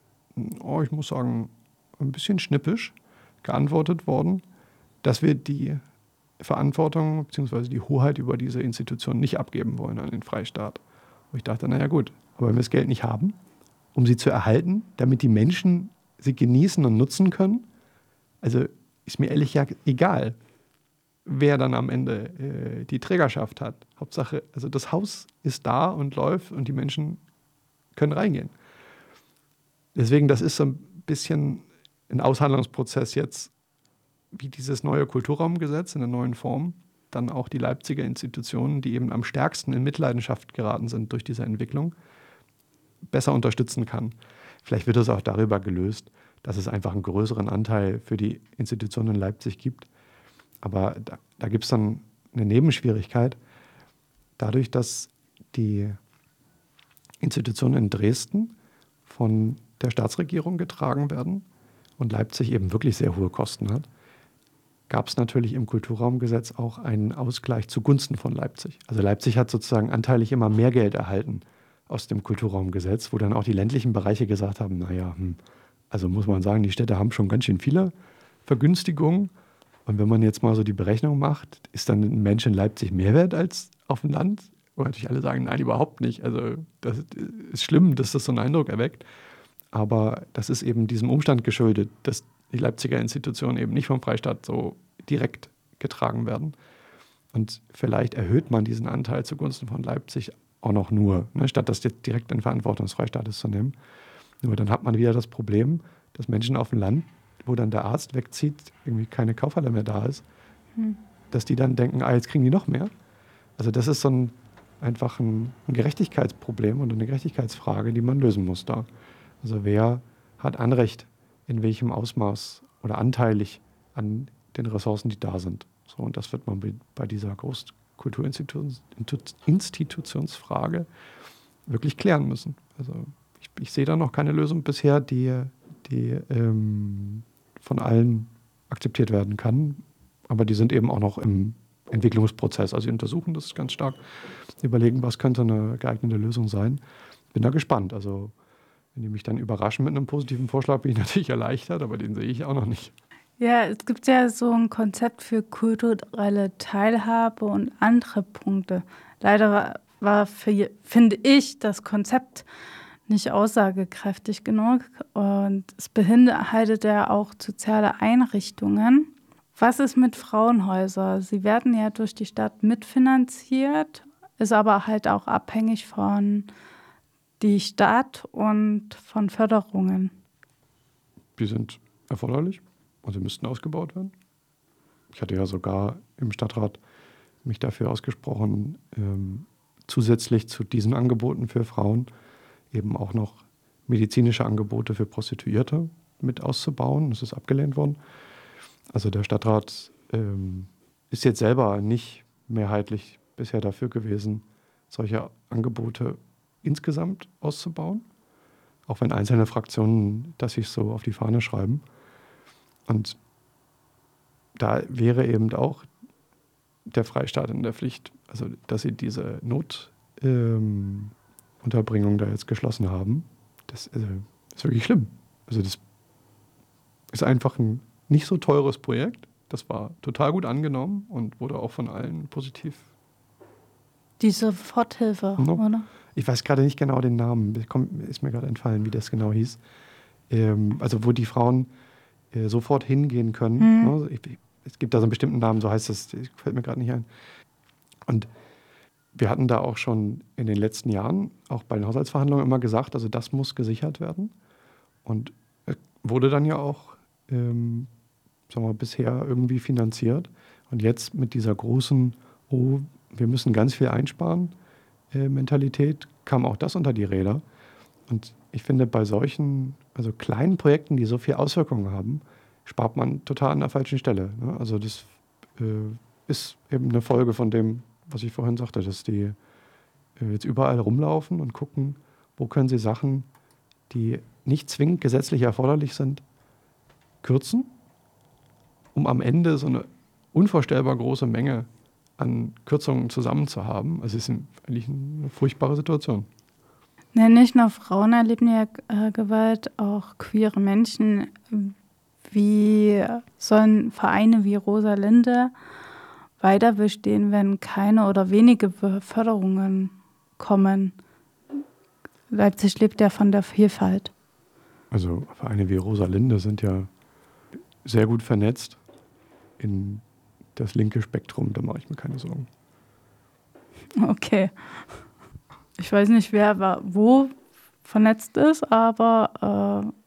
Speaker 2: oh, ich muss sagen, ein bisschen schnippisch geantwortet worden, dass wir die Verantwortung bzw. die Hoheit über diese Institutionen nicht abgeben wollen an den Freistaat. Und ich dachte, naja gut, aber wenn wir das Geld nicht haben, um sie zu erhalten, damit die Menschen sie genießen und nutzen können, also ist mir ehrlich gesagt egal, wer dann am Ende äh, die Trägerschaft hat. Hauptsache, also das Haus ist da und läuft und die Menschen können reingehen. Deswegen, das ist so ein bisschen ein Aushandlungsprozess jetzt, wie dieses neue Kulturraumgesetz in der neuen Form dann auch die Leipziger Institutionen, die eben am stärksten in Mitleidenschaft geraten sind durch diese Entwicklung, besser unterstützen kann. Vielleicht wird es auch darüber gelöst, dass es einfach einen größeren Anteil für die Institutionen in Leipzig gibt. Aber da, da gibt es dann eine Nebenschwierigkeit, dadurch, dass die Institutionen in Dresden von der Staatsregierung getragen werden und Leipzig eben wirklich sehr hohe Kosten hat, gab es natürlich im Kulturraumgesetz auch einen Ausgleich zugunsten von Leipzig. Also Leipzig hat sozusagen anteilig immer mehr Geld erhalten aus dem Kulturraumgesetz, wo dann auch die ländlichen Bereiche gesagt haben, naja, hm, also muss man sagen, die Städte haben schon ganz schön viele Vergünstigungen. Und wenn man jetzt mal so die Berechnung macht, ist dann ein Mensch in Leipzig mehr wert als auf dem Land? Wo natürlich alle sagen, nein, überhaupt nicht. Also das ist schlimm, dass das so einen Eindruck erweckt. Aber das ist eben diesem Umstand geschuldet, dass die Leipziger Institutionen eben nicht vom Freistaat so direkt getragen werden. Und vielleicht erhöht man diesen Anteil zugunsten von Leipzig auch noch nur, ne, statt das jetzt direkt in Verantwortung des Freistaates zu nehmen. Nur dann hat man wieder das Problem, dass Menschen auf dem Land, wo dann der Arzt wegzieht, irgendwie keine Kaufhalle mehr da ist, hm. dass die dann denken, ah, jetzt kriegen die noch mehr. Also das ist so ein, einfach ein, ein Gerechtigkeitsproblem und eine Gerechtigkeitsfrage, die man lösen muss da. Also wer hat Anrecht, in welchem Ausmaß oder anteilig an den Ressourcen, die da sind. So, und das wird man bei dieser Großkulturinstitutionsfrage wirklich klären müssen. Also ich, ich sehe da noch keine Lösung bisher, die, die ähm, von allen akzeptiert werden kann. Aber die sind eben auch noch im Entwicklungsprozess. Also sie untersuchen das ganz stark, überlegen, was könnte eine geeignete Lösung sein. Bin da gespannt. Also wenn die mich dann überraschen mit einem positiven Vorschlag, bin ich natürlich erleichtert, aber den sehe ich auch noch nicht.
Speaker 1: Ja, es gibt ja so ein Konzept für kulturelle Teilhabe und andere Punkte. Leider war, war für, finde ich, das Konzept nicht aussagekräftig genug und es beinhaltet ja auch soziale Einrichtungen. Was ist mit Frauenhäusern? Sie werden ja durch die Stadt mitfinanziert, ist aber halt auch abhängig von die Stadt und von Förderungen.
Speaker 2: Die sind erforderlich, also müssten ausgebaut werden. Ich hatte ja sogar im Stadtrat mich dafür ausgesprochen, ähm, zusätzlich zu diesen Angeboten für Frauen eben auch noch medizinische Angebote für Prostituierte mit auszubauen. Das ist abgelehnt worden. Also der Stadtrat ähm, ist jetzt selber nicht mehrheitlich bisher dafür gewesen, solche Angebote insgesamt auszubauen, auch wenn einzelne Fraktionen das sich so auf die Fahne schreiben. Und da wäre eben auch der Freistaat in der Pflicht, also dass sie diese Notunterbringung ähm, da jetzt geschlossen haben. Das also, ist wirklich schlimm. Also das ist einfach ein nicht so teures Projekt. Das war total gut angenommen und wurde auch von allen positiv.
Speaker 1: Die Soforthilfe,
Speaker 2: no.
Speaker 1: oder?
Speaker 2: Ich weiß gerade nicht genau den Namen. Komm, ist mir gerade entfallen, wie das genau hieß. Ähm, also wo die Frauen äh, sofort hingehen können.
Speaker 1: Hm.
Speaker 2: Ne? Ich, es gibt da so einen bestimmten Namen, so heißt das, fällt mir gerade nicht ein. Und wir hatten da auch schon in den letzten Jahren, auch bei den Haushaltsverhandlungen immer gesagt, also das muss gesichert werden. Und es wurde dann ja auch ähm, sagen wir, bisher irgendwie finanziert. Und jetzt mit dieser großen, oh, wir müssen ganz viel einsparen, äh, Mentalität, kam auch das unter die Räder. Und ich finde, bei solchen, also kleinen Projekten, die so viel Auswirkungen haben, spart man total an der falschen Stelle. Ne? Also das äh, ist eben eine Folge von dem, was ich vorhin sagte, dass die äh, jetzt überall rumlaufen und gucken, wo können sie Sachen, die nicht zwingend gesetzlich erforderlich sind, kürzen, um am Ende so eine unvorstellbar große Menge an Kürzungen zusammen zu haben. Also es ist eigentlich eine furchtbare Situation.
Speaker 1: Ja, nicht nur Frauen erleben ja äh, Gewalt, auch queere Menschen. Wie sollen Vereine wie Rosa Linde weiter bestehen, wenn keine oder wenige Förderungen kommen? Leipzig lebt ja von der Vielfalt.
Speaker 2: Also Vereine wie Rosa Linde sind ja sehr gut vernetzt in das linke Spektrum, da mache ich mir keine Sorgen.
Speaker 1: Okay. Ich weiß nicht, wer wo vernetzt ist, aber äh,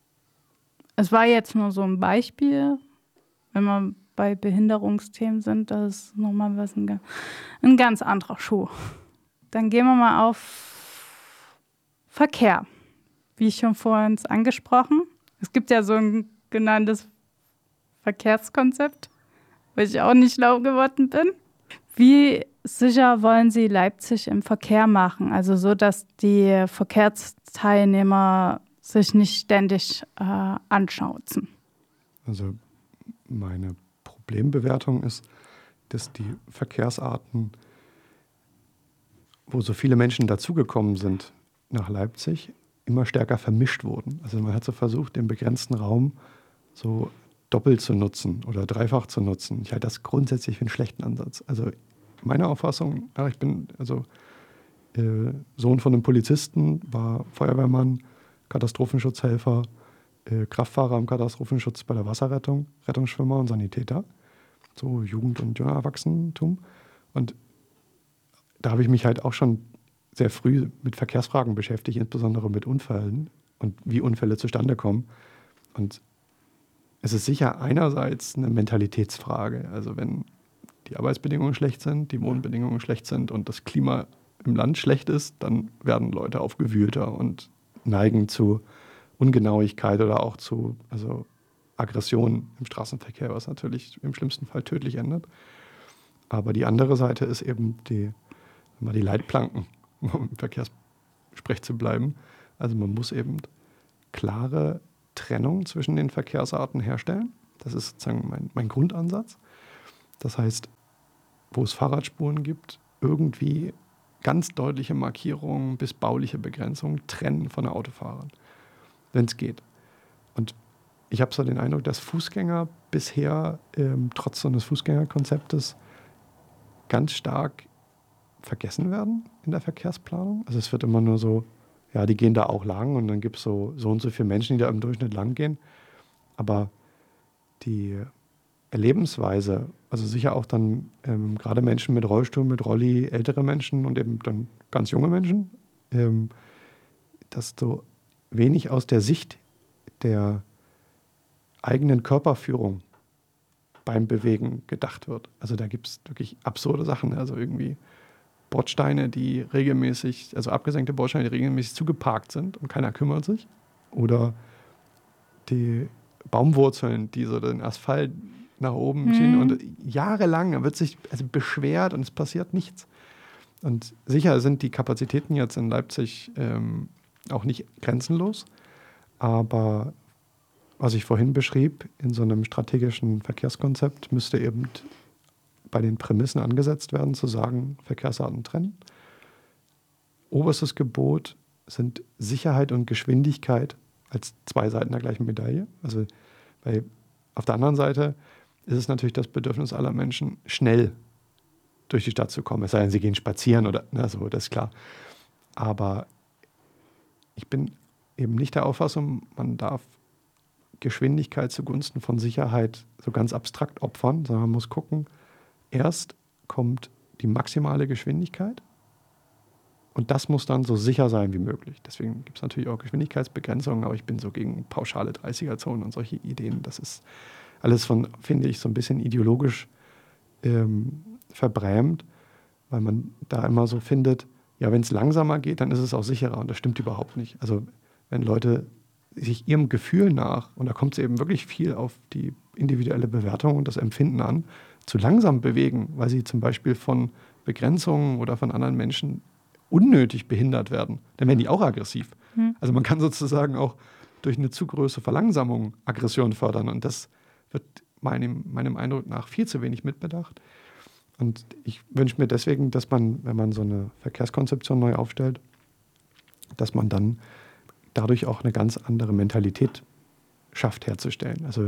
Speaker 1: es war jetzt nur so ein Beispiel, wenn wir bei Behinderungsthemen sind, das ist nochmal was ein, ein ganz anderer Schuh. Dann gehen wir mal auf Verkehr. Wie schon vorhin angesprochen. Es gibt ja so ein genanntes Verkehrskonzept, weil ich auch nicht schlau geworden bin. Wie sicher wollen Sie Leipzig im Verkehr machen? Also so, dass die Verkehrsteilnehmer sich nicht ständig äh, anschauzen.
Speaker 2: Also meine Problembewertung ist, dass die Verkehrsarten, wo so viele Menschen dazugekommen sind nach Leipzig, immer stärker vermischt wurden. Also man hat so versucht, den begrenzten Raum so doppelt zu nutzen oder dreifach zu nutzen. Ich halte das grundsätzlich für einen schlechten Ansatz. Also meine Auffassung, ja, ich bin also äh, Sohn von einem Polizisten, war Feuerwehrmann, Katastrophenschutzhelfer, äh, Kraftfahrer im Katastrophenschutz bei der Wasserrettung, Rettungsschwimmer und Sanitäter, so Jugend- und junger Erwachsenentum. Und da habe ich mich halt auch schon sehr früh mit Verkehrsfragen beschäftigt, insbesondere mit Unfällen und wie Unfälle zustande kommen. Und es ist sicher einerseits eine Mentalitätsfrage. Also wenn die Arbeitsbedingungen schlecht sind, die Wohnbedingungen schlecht sind und das Klima im Land schlecht ist, dann werden Leute aufgewühlter und neigen zu Ungenauigkeit oder auch zu also Aggression im Straßenverkehr, was natürlich im schlimmsten Fall tödlich endet. Aber die andere Seite ist eben die, die Leitplanken, um im Verkehrssprech zu bleiben. Also man muss eben klare Trennung zwischen den Verkehrsarten herstellen. Das ist sozusagen mein, mein Grundansatz. Das heißt, wo es Fahrradspuren gibt, irgendwie ganz deutliche Markierungen bis bauliche Begrenzungen trennen von den Autofahrern, wenn es geht. Und ich habe so den Eindruck, dass Fußgänger bisher ähm, trotz so eines Fußgängerkonzeptes ganz stark vergessen werden in der Verkehrsplanung. Also es wird immer nur so, ja, die gehen da auch lang und dann gibt es so, so und so viele Menschen, die da im Durchschnitt lang gehen. Aber die Erlebensweise, also sicher auch dann ähm, gerade Menschen mit Rollstuhl, mit Rolli, ältere Menschen und eben dann ganz junge Menschen, ähm, dass so wenig aus der Sicht der eigenen Körperführung beim Bewegen gedacht wird. Also da gibt es wirklich absurde Sachen, also irgendwie Bordsteine, die regelmäßig, also abgesenkte Bordsteine, die regelmäßig zugeparkt sind und keiner kümmert sich. Oder die Baumwurzeln, die so den Asphalt nach oben
Speaker 1: Mhm.
Speaker 2: schienen und jahrelang wird sich also beschwert und es passiert nichts. Und sicher sind die Kapazitäten jetzt in Leipzig ähm, auch nicht grenzenlos, aber was ich vorhin beschrieb, in so einem strategischen Verkehrskonzept müsste eben bei den Prämissen angesetzt werden, zu sagen, Verkehrsarten trennen. Oberstes Gebot sind Sicherheit und Geschwindigkeit als zwei Seiten der gleichen Medaille. Also bei, auf der anderen Seite ist es natürlich das Bedürfnis aller Menschen, schnell durch die Stadt zu kommen. Es sei denn, sie gehen spazieren oder na, so, das ist klar. Aber ich bin eben nicht der Auffassung, man darf Geschwindigkeit zugunsten von Sicherheit so ganz abstrakt opfern, sondern man muss gucken, erst kommt die maximale Geschwindigkeit und das muss dann so sicher sein wie möglich. Deswegen gibt es natürlich auch Geschwindigkeitsbegrenzungen, aber ich bin so gegen pauschale dreißiger-Zonen und solche Ideen. Das ist alles von, finde ich, so ein bisschen ideologisch ähm, verbrämt, weil man da immer so findet, ja, wenn es langsamer geht, dann ist es auch sicherer und das stimmt überhaupt nicht. Also wenn Leute sich ihrem Gefühl nach, und da kommt es eben wirklich viel auf die individuelle Bewertung und das Empfinden an, zu langsam bewegen, weil sie zum Beispiel von Begrenzungen oder von anderen Menschen unnötig behindert werden, dann werden die auch aggressiv.
Speaker 1: Mhm.
Speaker 2: Also man kann sozusagen auch durch eine zu große Verlangsamung Aggression fördern und das wird meinem, meinem Eindruck nach viel zu wenig mitbedacht. Und ich wünsche mir deswegen, dass man, wenn man so eine Verkehrskonzeption neu aufstellt, dass man dann dadurch auch eine ganz andere Mentalität schafft herzustellen. Also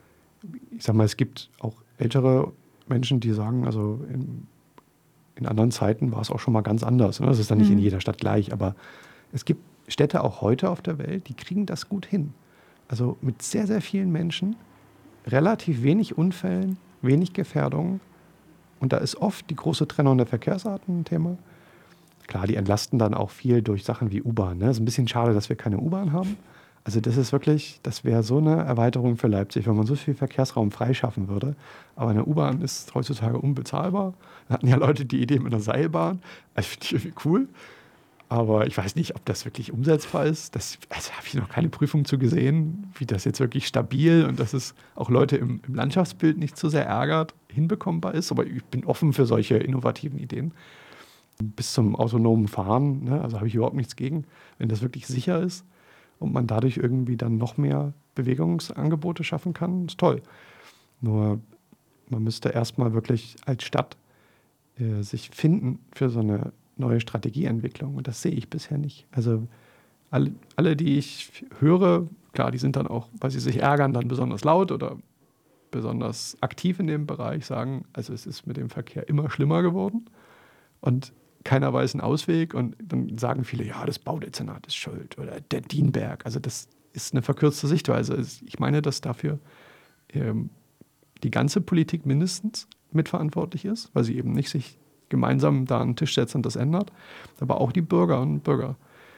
Speaker 2: ich sag mal, es gibt auch ältere Menschen, die sagen, also in, in anderen Zeiten war es auch schon mal ganz anders. Ne? Das ist dann nicht
Speaker 1: Mhm.
Speaker 2: in jeder Stadt gleich, aber es gibt Städte auch heute auf der Welt, die kriegen das gut hin. Also mit sehr, sehr vielen Menschen, relativ wenig Unfällen, wenig Gefährdungen. Und da ist oft die große Trennung der Verkehrsarten ein Thema. Klar, die entlasten dann auch viel durch Sachen wie U-Bahn. Ne? Es ist ein bisschen schade, dass wir keine U-Bahn haben. Also das ist wirklich, das wäre so eine Erweiterung für Leipzig, wenn man so viel Verkehrsraum freischaffen würde. Aber eine U-Bahn ist heutzutage unbezahlbar. Da hatten ja Leute die Idee mit einer Seilbahn. Das finde ich irgendwie cool. Aber ich weiß nicht, ob das wirklich umsetzbar ist. Das also habe ich noch keine Prüfung zu gesehen, wie das jetzt wirklich stabil und dass es auch Leute im, im Landschaftsbild nicht zu sehr ärgert, hinbekommbar ist. Aber ich bin offen für solche innovativen Ideen. Bis zum autonomen Fahren, ne, also habe ich überhaupt nichts gegen, wenn das wirklich sicher ist und man dadurch irgendwie dann noch mehr Bewegungsangebote schaffen kann, ist toll. Nur man müsste erstmal wirklich als Stadt äh, sich finden für so eine neue Strategieentwicklung und das sehe ich bisher nicht. Also alle, alle, die ich höre, klar, die sind dann auch, weil sie sich ärgern, dann besonders laut oder besonders aktiv in dem Bereich, sagen, also es ist mit dem Verkehr immer schlimmer geworden und keiner weiß einen Ausweg und dann sagen viele, ja, das Baudezernat ist schuld oder der Dienberg. Also das ist eine verkürzte Sichtweise. Ich meine, dass dafür ähm, die ganze Politik mindestens mitverantwortlich ist, weil sie eben nicht sich gemeinsam da an den Tisch setzt und das ändert, aber auch die Bürger und Bürger,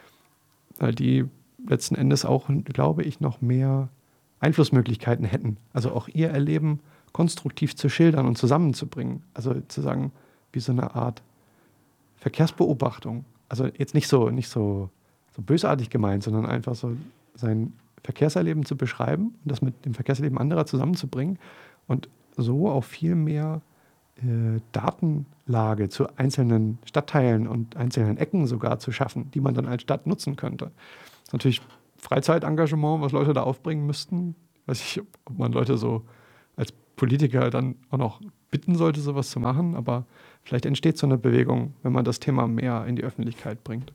Speaker 2: weil die letzten Endes auch, glaube ich, noch mehr Einflussmöglichkeiten hätten. Also auch ihr Erleben konstruktiv zu schildern und zusammenzubringen. Also zu sagen, wie so eine Art Verkehrsbeobachtung. Also jetzt nicht so, nicht so, so bösartig gemeint, sondern einfach so sein Verkehrserleben zu beschreiben und das mit dem Verkehrserleben anderer zusammenzubringen und so auch viel mehr äh, Datenlage zu einzelnen Stadtteilen und einzelnen Ecken sogar zu schaffen, die man dann als Stadt nutzen könnte. Das ist natürlich Freizeitengagement, was Leute da aufbringen müssten. Ich weiß nicht, ob man Leute so als Politiker dann auch noch bitten sollte, sowas zu machen, aber vielleicht entsteht so eine Bewegung, wenn man das Thema mehr in die Öffentlichkeit bringt.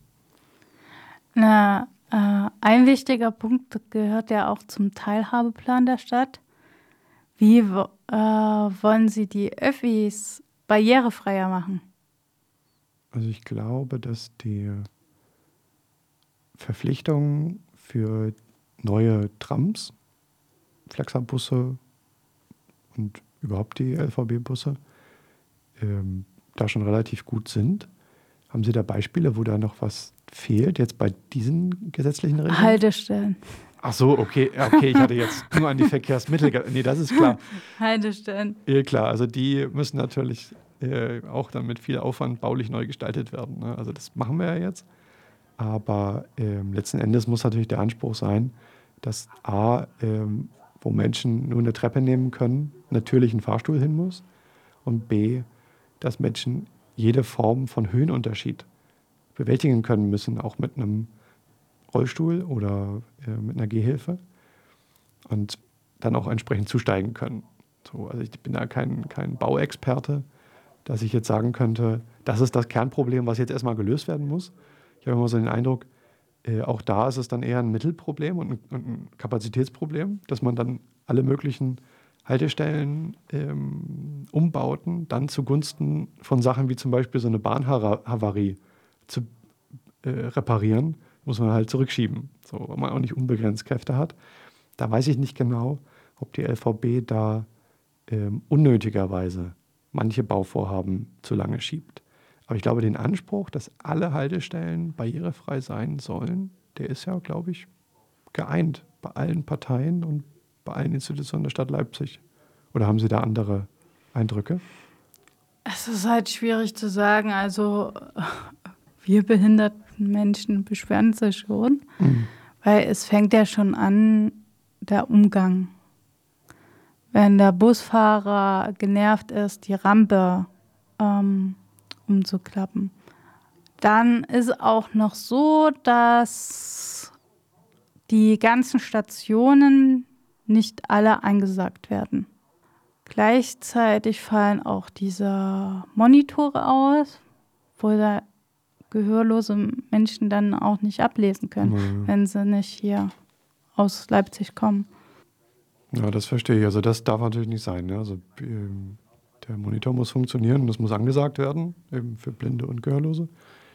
Speaker 1: Na, äh, ein wichtiger Punkt gehört ja auch zum Teilhabeplan der Stadt. Wie wo- äh, wollen Sie die Öffis barrierefreier machen?
Speaker 2: Also ich glaube, dass die Verpflichtung für neue Trams, Flexerbusse und überhaupt die L V B-Busse ähm, da schon relativ gut sind. Haben Sie da Beispiele, wo da noch was fehlt jetzt bei diesen gesetzlichen Regeln?
Speaker 1: Haltestellen.
Speaker 2: Ach so, okay, okay, ich hatte jetzt nur an die Verkehrsmittel. ge- Nee, das ist klar.
Speaker 1: Haltestellen.
Speaker 2: Ja, klar, also die müssen natürlich äh, auch dann mit viel Aufwand baulich neu gestaltet werden. Ne? Also das machen wir ja jetzt. Aber ähm, letzten Endes muss natürlich der Anspruch sein, dass A, ähm, wo Menschen nur eine Treppe nehmen können, natürlich ein Fahrstuhl hin muss. Und B, dass Menschen jede Form von Höhenunterschied bewältigen können müssen, auch mit einem Rollstuhl oder äh, mit einer Gehhilfe und dann auch entsprechend zusteigen können. So, also ich bin da kein, kein Bauexperte, dass ich jetzt sagen könnte, das ist das Kernproblem, was jetzt erstmal gelöst werden muss. Ich habe immer so den Eindruck, äh, auch da ist es dann eher ein Mittelproblem und ein, und ein Kapazitätsproblem, dass man dann alle möglichen Haltestellen, ähm, Umbauten dann zugunsten von Sachen wie zum Beispiel so eine Bahnhavarie zu äh, reparieren, muss man halt zurückschieben, so, weil man auch nicht unbegrenzt Kräfte hat. Da weiß ich nicht genau, ob die L V B da ähm, unnötigerweise manche Bauvorhaben zu lange schiebt. Aber ich glaube, den Anspruch, dass alle Haltestellen barrierefrei sein sollen, der ist ja, glaube ich, geeint bei allen Parteien und bei allen Institutionen der Stadt Leipzig. Oder haben Sie da andere Eindrücke?
Speaker 1: Es ist halt schwierig zu sagen. Also wir behinderten Menschen beschweren sich schon,
Speaker 2: Mhm.
Speaker 1: weil es fängt ja schon an, der Umgang. Wenn der Busfahrer genervt ist, die Rampe ähm, umzuklappen. Dann ist auch noch so, dass die ganzen Stationen nicht alle angesagt werden. Gleichzeitig fallen auch diese Monitore aus, wo da gehörlose Menschen dann auch nicht ablesen können,
Speaker 2: Mhm.
Speaker 1: wenn sie nicht hier aus Leipzig kommen.
Speaker 2: Ja, das verstehe ich. Also das darf natürlich nicht sein. Ne? Also ähm, der Monitor muss funktionieren und das muss angesagt werden, eben für Blinde und Gehörlose.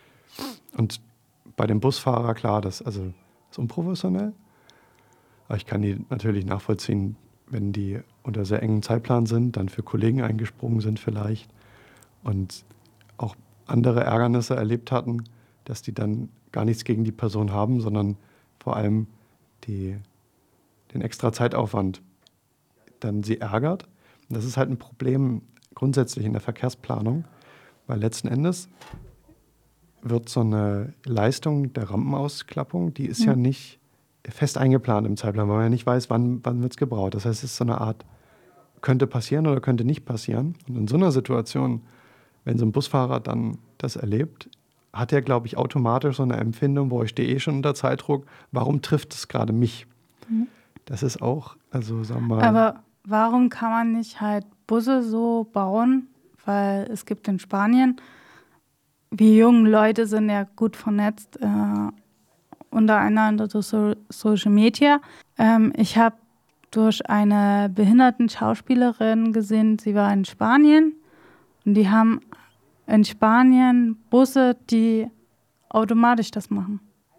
Speaker 2: Und bei dem Busfahrer, klar, das also, ist unprofessionell. Aber ich kann die natürlich nachvollziehen, wenn die unter sehr engen Zeitplan sind, dann für Kollegen eingesprungen sind vielleicht und auch andere Ärgernisse erlebt hatten, dass die dann gar nichts gegen die Person haben, sondern vor allem die, den extra Zeitaufwand dann sie ärgert. Und das ist halt ein Problem grundsätzlich in der Verkehrsplanung, weil letzten Endes wird so eine Leistung der Rampenausklappung, die ist
Speaker 1: Mhm.
Speaker 2: ja nicht fest eingeplant im Zeitplan, weil man ja nicht weiß, wann, wann wird es gebraucht. Das heißt, es ist so eine Art, könnte passieren oder könnte nicht passieren. Und in so einer Situation, wenn so ein Busfahrer dann das erlebt, hat er, glaube ich, automatisch so eine Empfindung, wo ich stehe eh schon unter Zeitdruck, warum trifft es gerade mich?
Speaker 1: Mhm.
Speaker 2: Das ist auch, also sagen wir mal,
Speaker 1: Aber warum kann man nicht halt Busse so bauen? Weil es gibt in Spanien, wir jungen Leute sind ja gut vernetzt, äh, untereinander durch so Social Media. Ähm, ich habe durch eine behinderten Schauspielerin gesehen, sie war in Spanien und die haben in Spanien Busse, die automatisch das machen.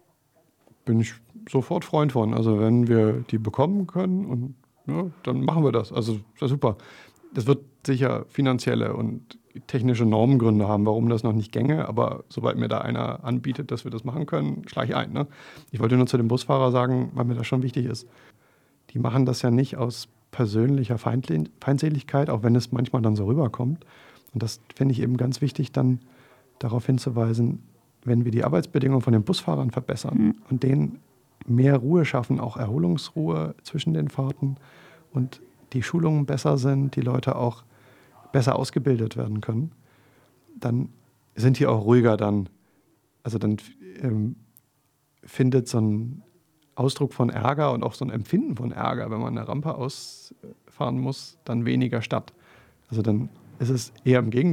Speaker 2: bin ich sofort Freund von. Also wenn wir die bekommen können, und ja, dann machen wir das. Also ist ja super. Das wird sicher finanzielle und technische Normengründe haben, warum das noch nicht gänge. Aber sobald mir da einer anbietet, dass wir das machen können, schlage ich ein. Ne? Ich wollte nur zu dem Busfahrer sagen, weil mir das schon wichtig ist. Die machen das ja nicht aus persönlicher Feindli- Feindseligkeit, auch wenn es manchmal dann so rüberkommt. Und das finde ich eben ganz wichtig, dann darauf hinzuweisen, wenn wir die Arbeitsbedingungen von den Busfahrern verbessern
Speaker 1: Mhm.
Speaker 2: und denen mehr Ruhe schaffen, auch Erholungsruhe zwischen den Fahrten und die Schulungen besser sind, die Leute auch besser ausgebildet werden können, dann sind die auch ruhiger dann. Also dann ähm, findet so ein Ausdruck von Ärger und auch so ein Empfinden von Ärger, wenn man eine Rampe ausfahren muss, dann weniger statt. Also dann ist es eher im Gegenteil.